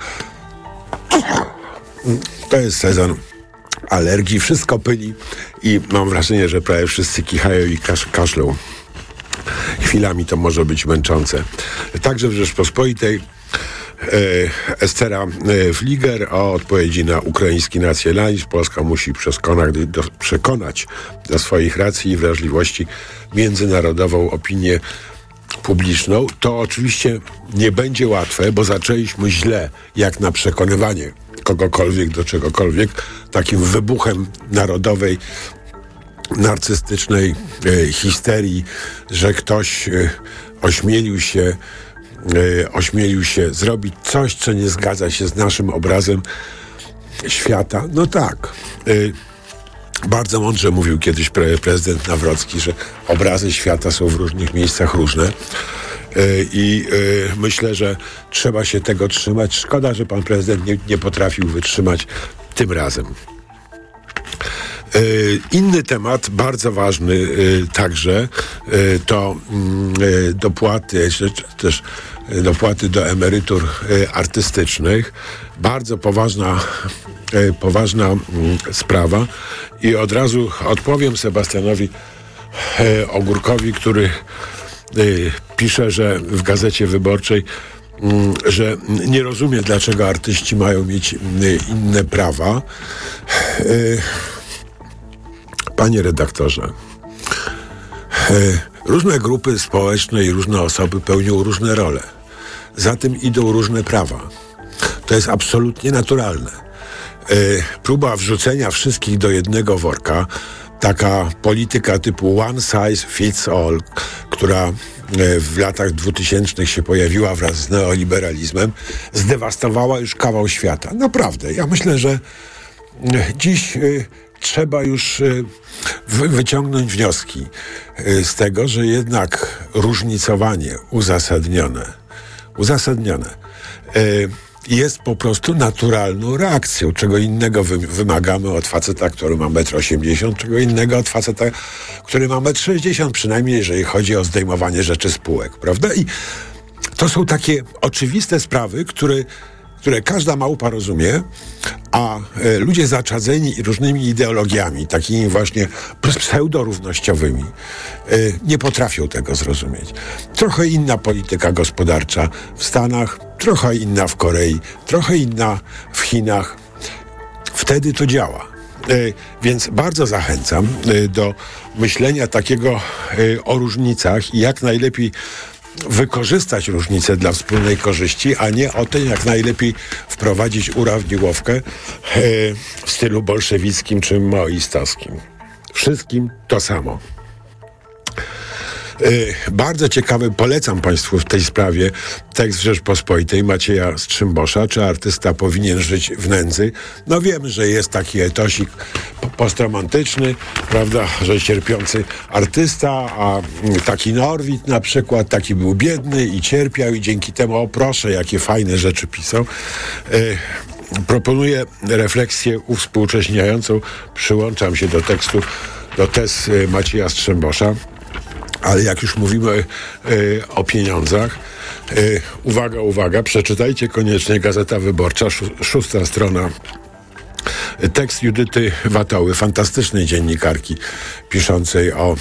To jest sezon alergii. Wszystko pyli i mam wrażenie, że prawie wszyscy kichają i kasz- kaszlą. Chwilami to może być męczące. Także w Rzeczpospolitej Estera Fliger o odpowiedzi na ukraiński nacjonalizm. Polska musi przekonać do, przekonać do swoich racji i wrażliwości międzynarodową opinię publiczną. To oczywiście nie będzie łatwe, bo zaczęliśmy źle, jak na przekonywanie kogokolwiek do czegokolwiek, takim wybuchem narodowej, narcystycznej e, histerii, że ktoś e, ośmielił się e, ośmielił się zrobić coś, co nie zgadza się z naszym obrazem świata. No tak. E, bardzo mądrze mówił kiedyś pre, prezydent Nawrocki, że obrazy świata są w różnych miejscach różne. E, I e, myślę, że trzeba się tego trzymać. Szkoda, że pan prezydent nie, nie potrafił wytrzymać tym razem. Inny temat, bardzo ważny także, to dopłaty, też dopłaty do emerytur artystycznych. Bardzo poważna, poważna sprawa i od razu odpowiem Sebastianowi Ogórkowi, który pisze, że w Gazecie Wyborczej, że nie rozumie, dlaczego artyści mają mieć inne prawa. Panie redaktorze, różne grupy społeczne i różne osoby pełnią różne role. Za tym idą różne prawa. To jest absolutnie naturalne. Próba wrzucenia wszystkich do jednego worka, taka polityka typu one size fits all, która w latach dwutysięcznych się pojawiła wraz z neoliberalizmem, zdewastowała już kawał świata. Naprawdę. Ja myślę, że dziś trzeba już wy- wyciągnąć wnioski z tego, że jednak różnicowanie uzasadnione, uzasadnione jest po prostu naturalną reakcją. Czego innego wy- wymagamy od faceta, który ma metr osiemdziesiąt, czego innego od faceta, który ma metr sześćdziesiąt, przynajmniej jeżeli chodzi o zdejmowanie rzeczy z półek, prawda? I to są takie oczywiste sprawy, które które każda małpa rozumie, a e, ludzie zaczadzeni różnymi ideologiami, takimi właśnie pseudorównościowymi, e, nie potrafią tego zrozumieć. Trochę inna polityka gospodarcza w Stanach, trochę inna w Korei, trochę inna w Chinach. Wtedy to działa. E, więc bardzo zachęcam e, do myślenia takiego e, o różnicach i jak najlepiej wykorzystać różnice dla wspólnej korzyści, a nie o tym, jak najlepiej wprowadzić urawniłowkę e, w stylu bolszewickim czy maoistowskim. Wszystkim to samo. Bardzo ciekawy, polecam Państwu w tej sprawie tekst Rzeczpospolitej Macieja Strzembosza, czy artysta powinien żyć w nędzy. No wiemy, że jest taki etosik postromantyczny, prawda, że cierpiący artysta, a taki Norwid na przykład, taki był biedny i cierpiał i dzięki temu, o proszę, jakie fajne rzeczy pisał. Proponuję refleksję uwspółcześniającą, przyłączam się do tekstu, do tez Macieja Strzembosza. Ale jak już mówimy y, o pieniądzach, y, uwaga, uwaga, przeczytajcie koniecznie Gazeta Wyborcza, szó, szósta strona. Tekst Judyty Watoły, fantastycznej dziennikarki piszącej o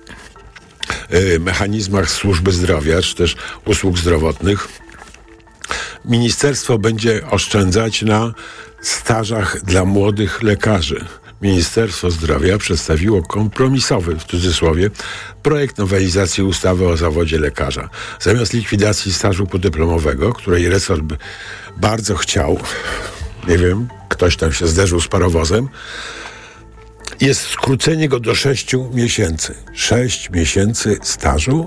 y, mechanizmach służby zdrowia, czy też usług zdrowotnych. Ministerstwo będzie oszczędzać na stażach dla młodych lekarzy. Ministerstwo Zdrowia przedstawiło kompromisowy, w cudzysłowie, projekt nowelizacji ustawy o zawodzie lekarza. Zamiast likwidacji stażu podyplomowego, której resort by bardzo chciał, nie wiem, ktoś tam się zderzył z parowozem, jest skrócenie go do sześciu miesięcy. Sześć miesięcy stażu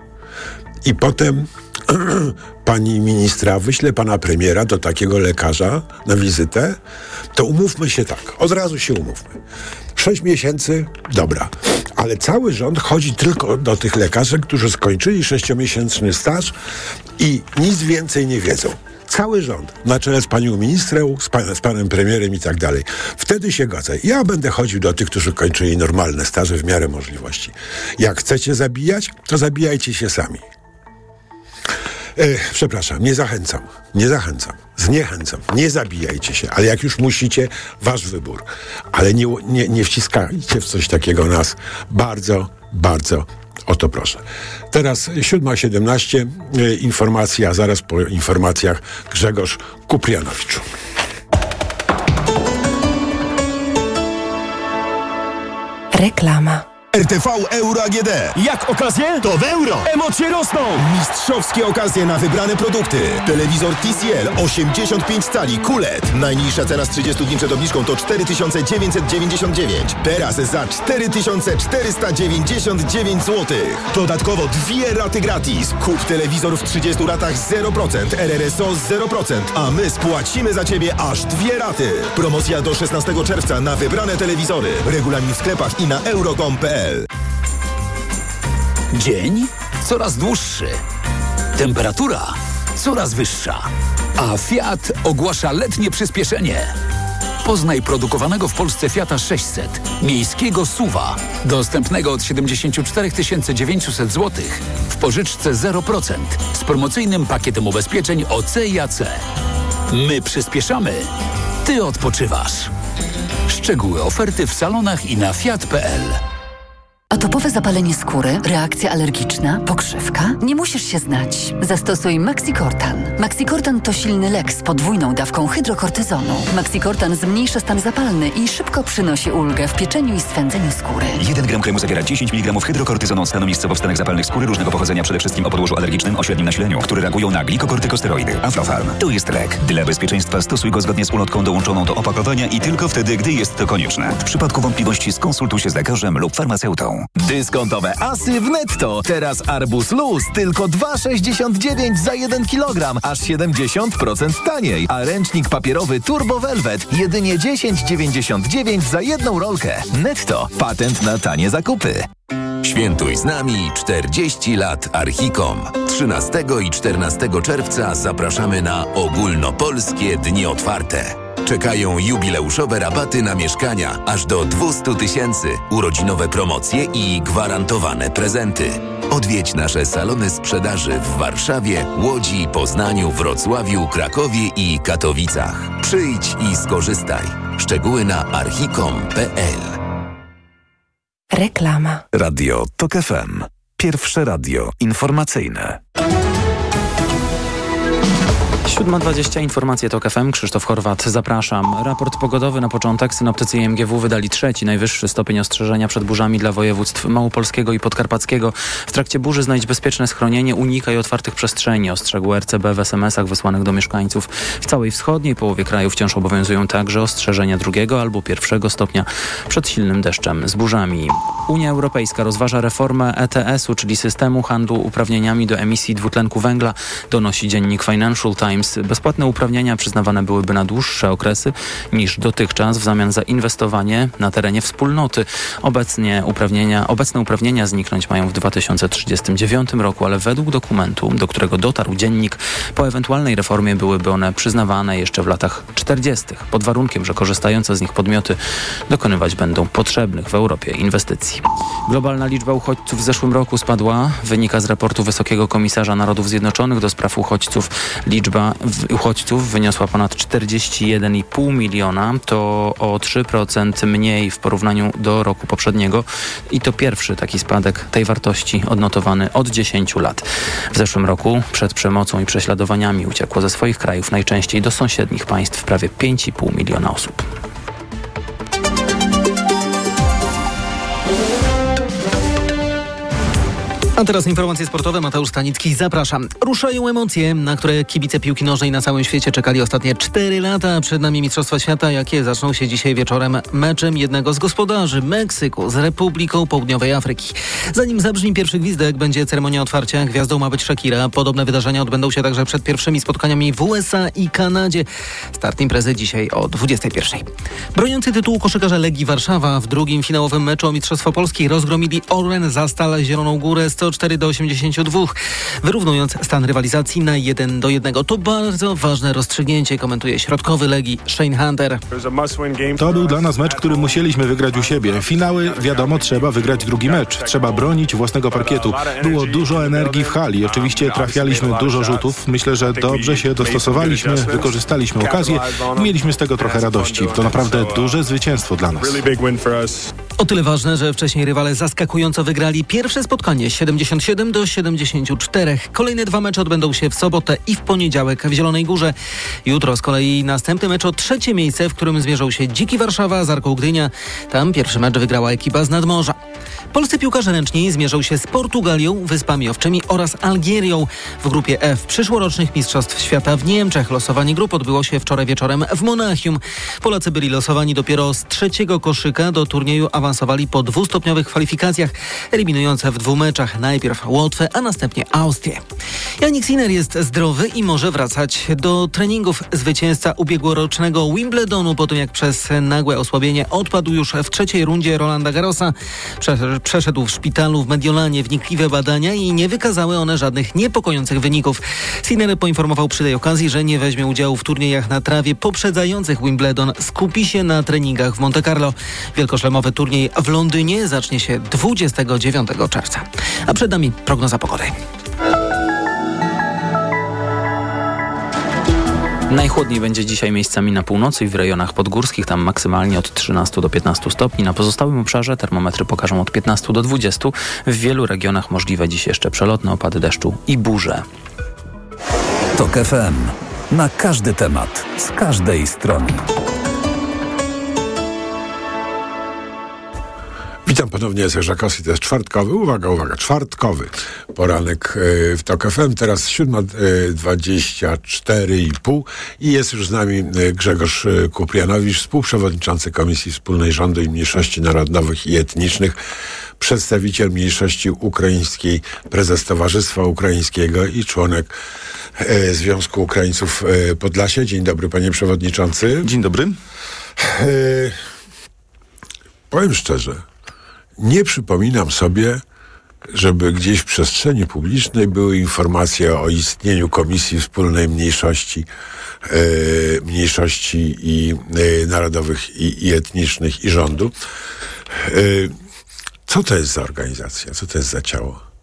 i potem pani ministra wyśle pana premiera do takiego lekarza na wizytę, to umówmy się tak, od razu się umówmy. Sześć miesięcy, dobra, ale cały rząd chodzi tylko do tych lekarzy, którzy skończyli sześciomiesięczny staż i nic więcej nie wiedzą. Cały rząd, na czele z panią ministrą, z, pan, z panem premierem i tak dalej. Wtedy się godzę. Ja będę chodził do tych, którzy kończyli normalne staże w miarę możliwości. Jak chcecie zabijać, to zabijajcie się sami. E, przepraszam, nie zachęcam, nie zachęcam, zniechęcam, nie zabijajcie się, ale jak już musicie, wasz wybór. Ale nie, nie, nie wciskajcie w coś takiego nas. Bardzo, bardzo o to proszę. Teraz siódma siedemnaście, e, informacja, zaraz po informacjach Grzegorz Kuprianowicz. Reklama. R T V Euro A G D. Jak okazje? To w euro! Emocje rosną! Mistrzowskie okazje na wybrane produkty. Telewizor T C L osiemdziesiąt pięć cali Q L E D. Najniższa cena z trzydziestu dni przed obniżką to cztery tysiące dziewięćset dziewięćdziesiąt dziewięć. Teraz za cztery tysiące czterysta dziewięćdziesiąt dziewięć złotych. Dodatkowo dwie raty gratis. Kup telewizor w trzydziestu ratach zero procent, R R S O zero procent, a my spłacimy za Ciebie aż dwie raty. Promocja do szesnastego czerwca na wybrane telewizory. Regulamin w sklepach i na euro kropka com kropka p l. Dzień coraz dłuższy. Temperatura coraz wyższa. A Fiat ogłasza letnie przyspieszenie. Poznaj produkowanego w Polsce Fiata sześćset, miejskiego SUV-a, dostępnego od siedemdziesiąt cztery tysiące dziewięćset złotych w pożyczce zero procent z promocyjnym pakietem ubezpieczeń O C i A C. My przyspieszamy, Ty odpoczywasz. Szczegóły oferty w salonach i na fiat kropka p l. Atopowe zapalenie skóry, reakcja alergiczna, pokrzywka? Nie musisz się znać. Zastosuj Maxicortan. Maxicortan to silny lek z podwójną dawką hydrokortyzonu. Maxicortan zmniejsza stan zapalny i szybko przynosi ulgę w pieczeniu i swędzeniu skóry. jeden gram kremu zawiera dziesięć miligramów hydrokortyzonu, stanu miejscowo w stanach zapalnych skóry różnego pochodzenia, przede wszystkim o podłożu alergicznym o średnim nasileniu, które reagują na glikokortykosteroidy. Aflofarm to jest lek. Dla bezpieczeństwa stosuj go zgodnie z ulotką dołączoną do opakowania i tylko wtedy, gdy jest to konieczne. W przypadku wątpliwości skonsultuj się z lekarzem lub farmaceutą. Dyskontowe asy w Netto. Teraz arbuz luz tylko dwa sześćdziesiąt dziewięć za jeden kilogram, aż siedemdziesiąt procent taniej. A ręcznik papierowy Turbo Velvet jedynie dziesięć dziewięćdziesiąt dziewięć za jedną rolkę. Netto. Patent na tanie zakupy. Świętuj z nami czterdzieści lat Archicom. trzynastego i czternastego czerwca zapraszamy na ogólnopolskie dni otwarte. Czekają jubileuszowe rabaty na mieszkania aż do dwieście tysięcy, urodzinowe promocje i gwarantowane prezenty. Odwiedź nasze salony sprzedaży w Warszawie, Łodzi, Poznaniu, Wrocławiu, Krakowie i Katowicach. Przyjdź i skorzystaj. Szczegóły na archicom kropka p l. Reklama. Radio TOK F M. Pierwsze radio informacyjne. siódma dwadzieścia, informacje TOK F M, Krzysztof Horwat, zapraszam. Raport pogodowy na początek. Synoptycy I M G W wydali trzeci, najwyższy stopień ostrzeżenia przed burzami dla województw małopolskiego i podkarpackiego. W trakcie burzy znajdź bezpieczne schronienie, unikaj otwartych przestrzeni, ostrzegł R C B w es em esach wysłanych do mieszkańców. W całej wschodniej połowie kraju wciąż obowiązują także ostrzeżenia drugiego albo pierwszego stopnia przed silnym deszczem z burzami. Unia Europejska rozważa reformę E T S u, czyli systemu handlu uprawnieniami do emisji dwutlenku węgla, donosi dziennik Financial Times. Bezpłatne uprawnienia przyznawane byłyby na dłuższe okresy niż dotychczas w zamian za inwestowanie na terenie wspólnoty. Obecnie uprawnienia, obecne uprawnienia zniknąć mają w dwa tysiące trzydziestym dziewiątym roku, ale według dokumentu, do którego dotarł dziennik, po ewentualnej reformie byłyby one przyznawane jeszcze w latach czterdziestych, pod warunkiem, że korzystające z nich podmioty dokonywać będą potrzebnych w Europie inwestycji. Globalna liczba uchodźców w zeszłym roku spadła, wynika z raportu Wysokiego Komisarza Narodów Zjednoczonych do spraw uchodźców. Liczba uchodźców wyniosła ponad czterdzieści jeden i pół miliona, to o trzy procent mniej w porównaniu do roku poprzedniego i to pierwszy taki spadek tej wartości odnotowany od dziesięciu lat. W zeszłym roku przed przemocą i prześladowaniami uciekło ze swoich krajów najczęściej do sąsiednich państw prawie pięć i pół miliona osób. A teraz informacje sportowe. Mateusz Stanicki, zapraszam. Ruszają emocje, na które kibice piłki nożnej na całym świecie czekali ostatnie cztery lata. Przed nami Mistrzostwa Świata, jakie zaczną się dzisiaj wieczorem meczem jednego z gospodarzy, Meksyku, z Republiką Południowej Afryki. Zanim zabrzmi pierwszy gwizdek, będzie ceremonia otwarcia. Gwiazdą ma być Shakira. Podobne wydarzenia odbędą się także przed pierwszymi spotkaniami w U S A i Kanadzie. Start imprezy dzisiaj o dwudziestej pierwszej. Broniący tytułu koszykarze Legii Warszawa w drugim finałowym meczu o Mistrzostwo Polski rozgromili Orlen Zastal Zieloną Górę sto cztery do osiemdziesięciu dwóch, wyrównując stan rywalizacji na jeden do jednego. To bardzo ważne rozstrzygnięcie, komentuje środkowy Legii Shane Hunter. To był dla nas mecz, który musieliśmy wygrać u siebie. Finały, wiadomo, trzeba wygrać drugi mecz. Trzeba bronić własnego parkietu. Było dużo energii w hali. Oczywiście trafialiśmy dużo rzutów. Myślę, że dobrze się dostosowaliśmy, wykorzystaliśmy okazję i mieliśmy z tego trochę radości. To naprawdę duże zwycięstwo dla nas. O tyle ważne, że wcześniej rywale zaskakująco wygrali pierwsze spotkanie siedemdziesiąt siedem do siedemdziesięciu czterech. Kolejne dwa mecze odbędą się w sobotę i w poniedziałek w Zielonej Górze. Jutro z kolei następny mecz o trzecie miejsce, w którym zmierzą się Dziki Warszawa z Arką Gdynia. Tam pierwszy mecz wygrała ekipa z Nadmorza. Polscy piłkarze ręczni zmierzą się z Portugalią, Wyspami Owczymi oraz Algierią. W grupie F przyszłorocznych Mistrzostw Świata w Niemczech losowanie grup odbyło się wczoraj wieczorem w Monachium. Polacy byli losowani dopiero z trzeciego koszyka. Do turnieju awansowali po dwustopniowych kwalifikacjach, eliminujące w dwóch meczach najpierw Łotwę, a następnie Austrię. Jannik Sinner jest zdrowy i może wracać do treningów. Zwycięzca ubiegłorocznego Wimbledonu po tym, jak przez nagłe osłabienie odpadł już w trzeciej rundzie Rolanda Garrosa. Przeszedł w szpitalu w Mediolanie wnikliwe badania i nie wykazały one żadnych niepokojących wyników. Sinner poinformował przy tej okazji, że nie weźmie udziału w turniejach na trawie poprzedzających Wimbledon. Skupi się na treningach w Monte Carlo. Wielkoszlemowy turniej w Londynie zacznie się dwudziestego dziewiątego czerwca. A przed nami prognoza pogody. Najchłodniej będzie dzisiaj miejscami na północy i w rejonach podgórskich, tam maksymalnie od trzynastu do piętnastu stopni. Na pozostałym obszarze termometry pokażą od piętnastu do dwudziestu. W wielu regionach możliwe dziś jeszcze przelotne opady deszczu i burze. TOK F M. Na każdy temat, z każdej strony. Witam ponownie, jest Żakowski, to jest czwartkowy, uwaga, uwaga, czwartkowy poranek w TOK F M, teraz siódma dwadzieścia cztery i pół i jest już z nami Grzegorz Kuprianowicz, współprzewodniczący Komisji Wspólnej Rządu i Mniejszości Narodowych i Etnicznych, przedstawiciel mniejszości ukraińskiej, prezes Towarzystwa Ukraińskiego i członek e, Związku Ukraińców e, Podlasie. Dzień dobry, panie przewodniczący. Dzień dobry. E, powiem szczerze, nie przypominam sobie, żeby gdzieś w przestrzeni publicznej były informacje o istnieniu Komisji Wspólnej Mniejszości, e, mniejszości i e, narodowych i, i etnicznych i rządu. E, co to jest za organizacja? Co to jest za ciało?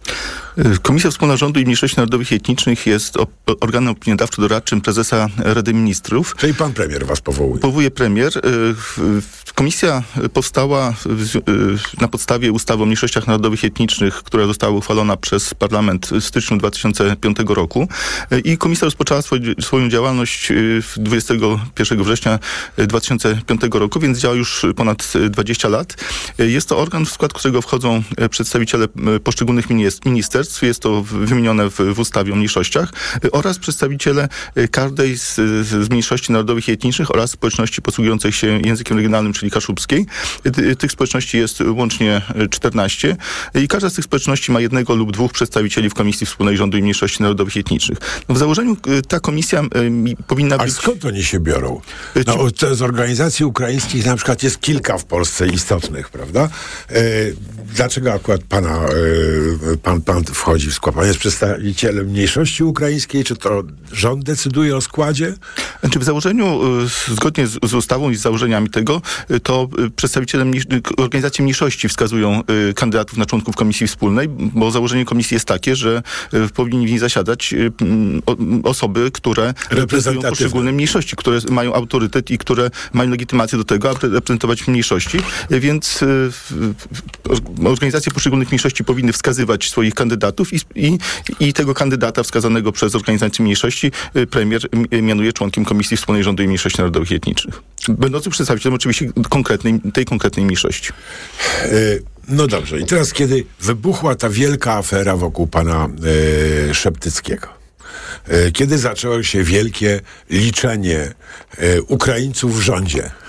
Komisja Wspólna Rządu i Mniejszości Narodowych i Etnicznych jest organem opiniodawczo-doradczym prezesa Rady Ministrów. Czyli pan premier was powołuje? Powołuje premier. Komisja powstała na podstawie ustawy o mniejszościach narodowych i etnicznych, która została uchwalona przez parlament w styczniu dwa tysiące piątego roku i komisja rozpoczęła swój, swoją działalność dwudziestego pierwszego września dwa tysiące piątego roku, więc działa już ponad dwadzieścia lat. Jest to organ, w skład którego wchodzą przedstawiciele poszczególnych ministerstw, jest to wymienione w, w ustawie o mniejszościach, oraz przedstawiciele każdej z, z mniejszości narodowych i etnicznych oraz społeczności posługujących się językiem regionalnym, czyli kaszubskiej. Tych społeczności jest łącznie czternaście i każda z tych społeczności ma jednego lub dwóch przedstawicieli w Komisji Wspólnej Rządu i Mniejszości Narodowych i Etnicznych. No w założeniu ta komisja powinna być... A skąd oni się biorą? No, z organizacji ukraińskich na przykład jest kilka w Polsce istotnych, prawda? E, dlaczego akurat pana, e, pan, pan wchodzi w skład? Pan jest przedstawicielem mniejszości ukraińskiej? Czy to rząd decyduje o składzie? Znaczy w założeniu, zgodnie z, z ustawą i z założeniami tego, to przedstawiciele mniejsz- organizacji mniejszości wskazują y, kandydatów na członków Komisji Wspólnej, bo założenie komisji jest takie, że y, powinni w niej zasiadać y, o, osoby, które reprezentują poszczególne mniejszości, które mają autorytet i które mają legitymację do tego, aby reprezentować mniejszości, y, więc y, y, organizacje poszczególnych mniejszości powinny wskazywać swoich kandydatów i, i, i tego kandydata wskazanego przez organizację mniejszości y, premier y, mianuje członkiem Komisji Wspólnej Rządu i Mniejszości Narodowych i Etnicznych. Będący przedstawicielem oczywiście konkretnej, tej konkretnej mniejszości. No dobrze. I teraz, kiedy wybuchła ta wielka afera wokół pana e, Szeptyckiego, e, kiedy zaczęło się wielkie liczenie e, Ukraińców w rządzie, e,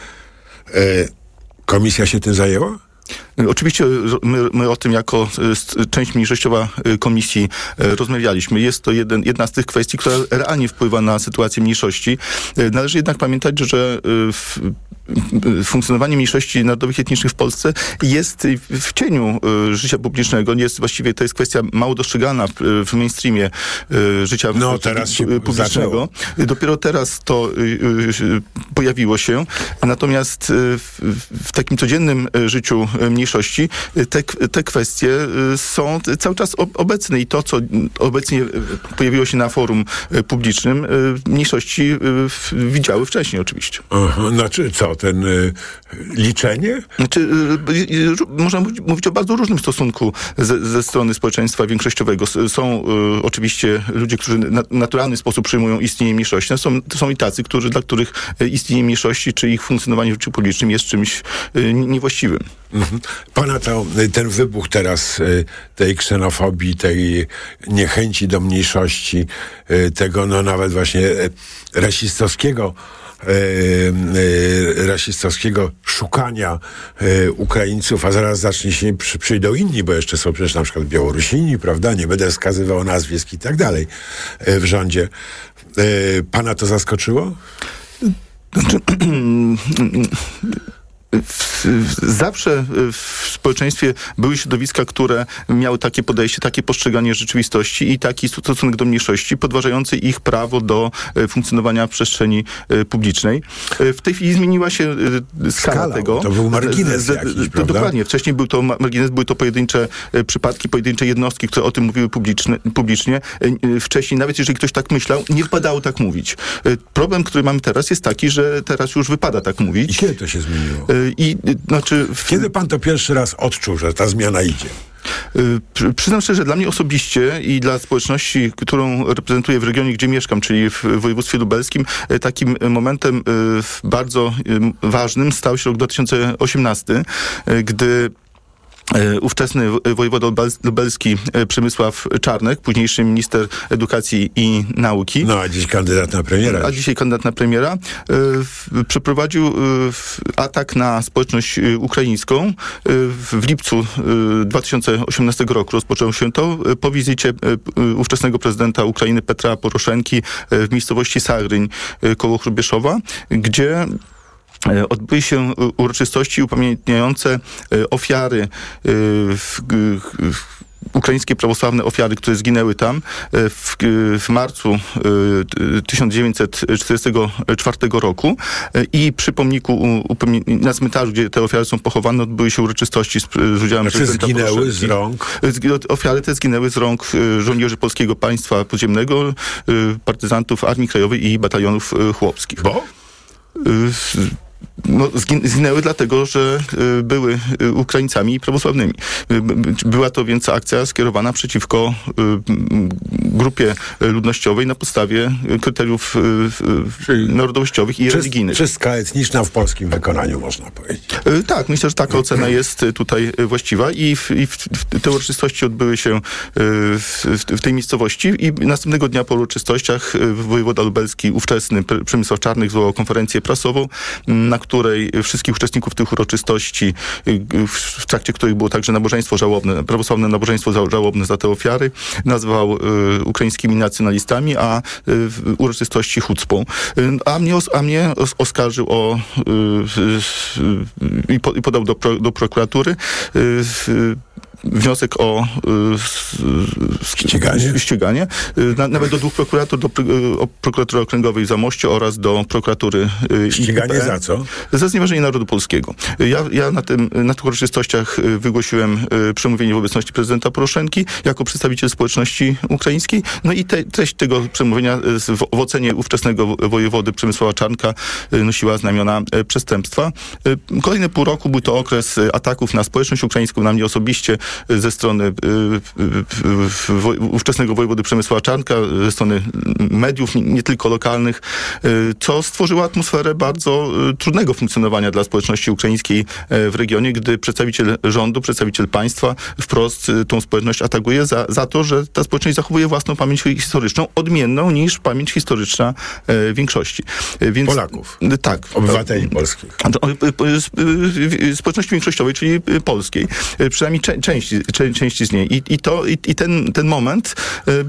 komisja się tym zajęła? Oczywiście my, my o tym jako część mniejszościowa komisji rozmawialiśmy. Jest to jeden, jedna z tych kwestii, która realnie wpływa na sytuację mniejszości. Należy jednak pamiętać, że w, funkcjonowanie mniejszości narodowych i etnicznych w Polsce jest w cieniu życia publicznego. Jest właściwie, to jest kwestia mało dostrzegana w mainstreamie życia no, teraz się publicznego. Zaczęło. Dopiero teraz to pojawiło się. Natomiast w, w takim codziennym życiu mniejszości te, te kwestie są cały czas obecne i to, co obecnie pojawiło się na forum publicznym, mniejszości widziały wcześniej oczywiście. Aha, znaczy co, ten y, liczenie? Znaczy, y, y, można mówić o bardzo różnym stosunku ze, ze strony społeczeństwa większościowego. Są y, oczywiście ludzie, którzy na naturalny sposób przyjmują istnienie mniejszości. Są, są i tacy, którzy, dla których istnienie mniejszości czy ich funkcjonowanie w życiu publicznym jest czymś y, niewłaściwym. Mhm. Pana to, ten wybuch teraz y, tej ksenofobii, tej niechęci do mniejszości, y, tego no nawet właśnie y, rasistowskiego Yy, rasistowskiego szukania yy, Ukraińców, a zaraz zacznie się, przy, przyjdą inni, bo jeszcze są przecież na przykład Białorusini, prawda? Nie będę wskazywał nazwisk i tak dalej yy, w rządzie. Yy, pana to zaskoczyło? Znaczy, zawsze w społeczeństwie były środowiska, które miały takie podejście, takie postrzeganie rzeczywistości i taki stosunek do mniejszości, podważający ich prawo do funkcjonowania w przestrzeni publicznej. W tej chwili zmieniła się skala, skala tego. To był margines jakiś, to, prawda? Dokładnie. Wcześniej był to margines, były to pojedyncze przypadki, pojedyncze jednostki, które o tym mówiły publicznie. publicznie. Wcześniej, nawet jeżeli ktoś tak myślał, nie wypadało tak mówić. Problem, który mamy teraz, jest taki, że teraz już wypada tak mówić. I kiedy to się zmieniło? I, znaczy, w... Kiedy pan to pierwszy raz odczuł, że ta zmiana idzie? Yy, przyznam szczerze, że dla mnie osobiście i dla społeczności, którą reprezentuję w regionie, gdzie mieszkam, czyli w województwie lubelskim, yy, takim momentem yy, bardzo yy, ważnym stał się rok dwa tysiące osiemnasty, yy, gdy ówczesny wojewoda lubelski Przemysław Czarnek, późniejszy minister edukacji i nauki. No, a dziś kandydat na premiera. A dzisiaj kandydat na premiera. Y, przeprowadził y, atak na społeczność ukraińską. Y, w lipcu y, dwa tysiące osiemnastego roku rozpoczęło się to po wizycie y, ówczesnego prezydenta Ukrainy Petra Poroszenki y, w miejscowości Sagryń y, koło Hrubieszowa, gdzie odbyły się uroczystości upamiętniające ofiary ukraińskie prawosławne ofiary, które zginęły tam w, w marcu tysiąc dziewięćset czterdziestego czwartego roku i przy pomniku na cmentarzu, gdzie te ofiary są pochowane, odbyły się uroczystości z, z udziałem Czy zginęły z rąk? Ofiary te zginęły z rąk żołnierzy Polskiego Państwa Podziemnego, partyzantów Armii Krajowej i batalionów chłopskich. Bo? No, zginęły dlatego, że y, były y, Ukraińcami prawosławnymi. Y, była to więc akcja skierowana przeciwko y, grupie ludnościowej na podstawie kryteriów y, y, narodowościowych i Czyst, religijnych. Czystka etniczna w polskim wykonaniu, można powiedzieć. Y, tak, myślę, że taka ocena jest tutaj właściwa i, w, i w, w te uroczystości odbyły się y, w, w tej miejscowości i następnego dnia po uroczystościach y, wojewoda lubelski, ówczesny Przemysław Czarnych, zwołał konferencję prasową, na której wszystkich uczestników tych uroczystości, w trakcie których było także nabożeństwo żałobne, prawosławne nabożeństwo żałobne za te ofiary, nazwał y, ukraińskimi nacjonalistami, a y, uroczystości chucpą. Y, a mnie, os, a mnie os, oskarżył o y, y, y, i podał do, do prokuratury y, y, wniosek o y, ściganie, ściganie y, na, nawet do dwóch prokuratur, do y, o prokuratury okręgowej w Zamościu oraz do prokuratury y, ściganie I P. za co? Za znieważenie narodu polskiego. Ja, ja na, tym, na tych uroczystościach wygłosiłem y, przemówienie w obecności prezydenta Poroszenki jako przedstawiciel społeczności ukraińskiej. No i te, treść tego przemówienia y, w, w ocenie ówczesnego wojewody Przemysława Czarnka y, nosiła znamiona y, przestępstwa. Y, kolejne pół roku był to okres y, ataków na społeczność ukraińską, na mnie osobiście, ze strony y, y, y, ówczesnego wojewody Przemysława Czarnka, ze strony mediów, nie, nie tylko lokalnych, y, co stworzyło atmosferę bardzo y, trudnego funkcjonowania dla społeczności ukraińskiej y, w regionie, gdy przedstawiciel rządu, przedstawiciel państwa wprost y, tą społeczność atakuje za, za to, że ta społeczność zachowuje własną pamięć historyczną, odmienną niż pamięć historyczna y, większości. Y, więc, Polaków. Y, tak. Obywateli polskich. Y, y, społeczności większościowej, czyli y, polskiej. Y, przynajmniej cze, części, części z niej. I, i, to, i, i ten, ten moment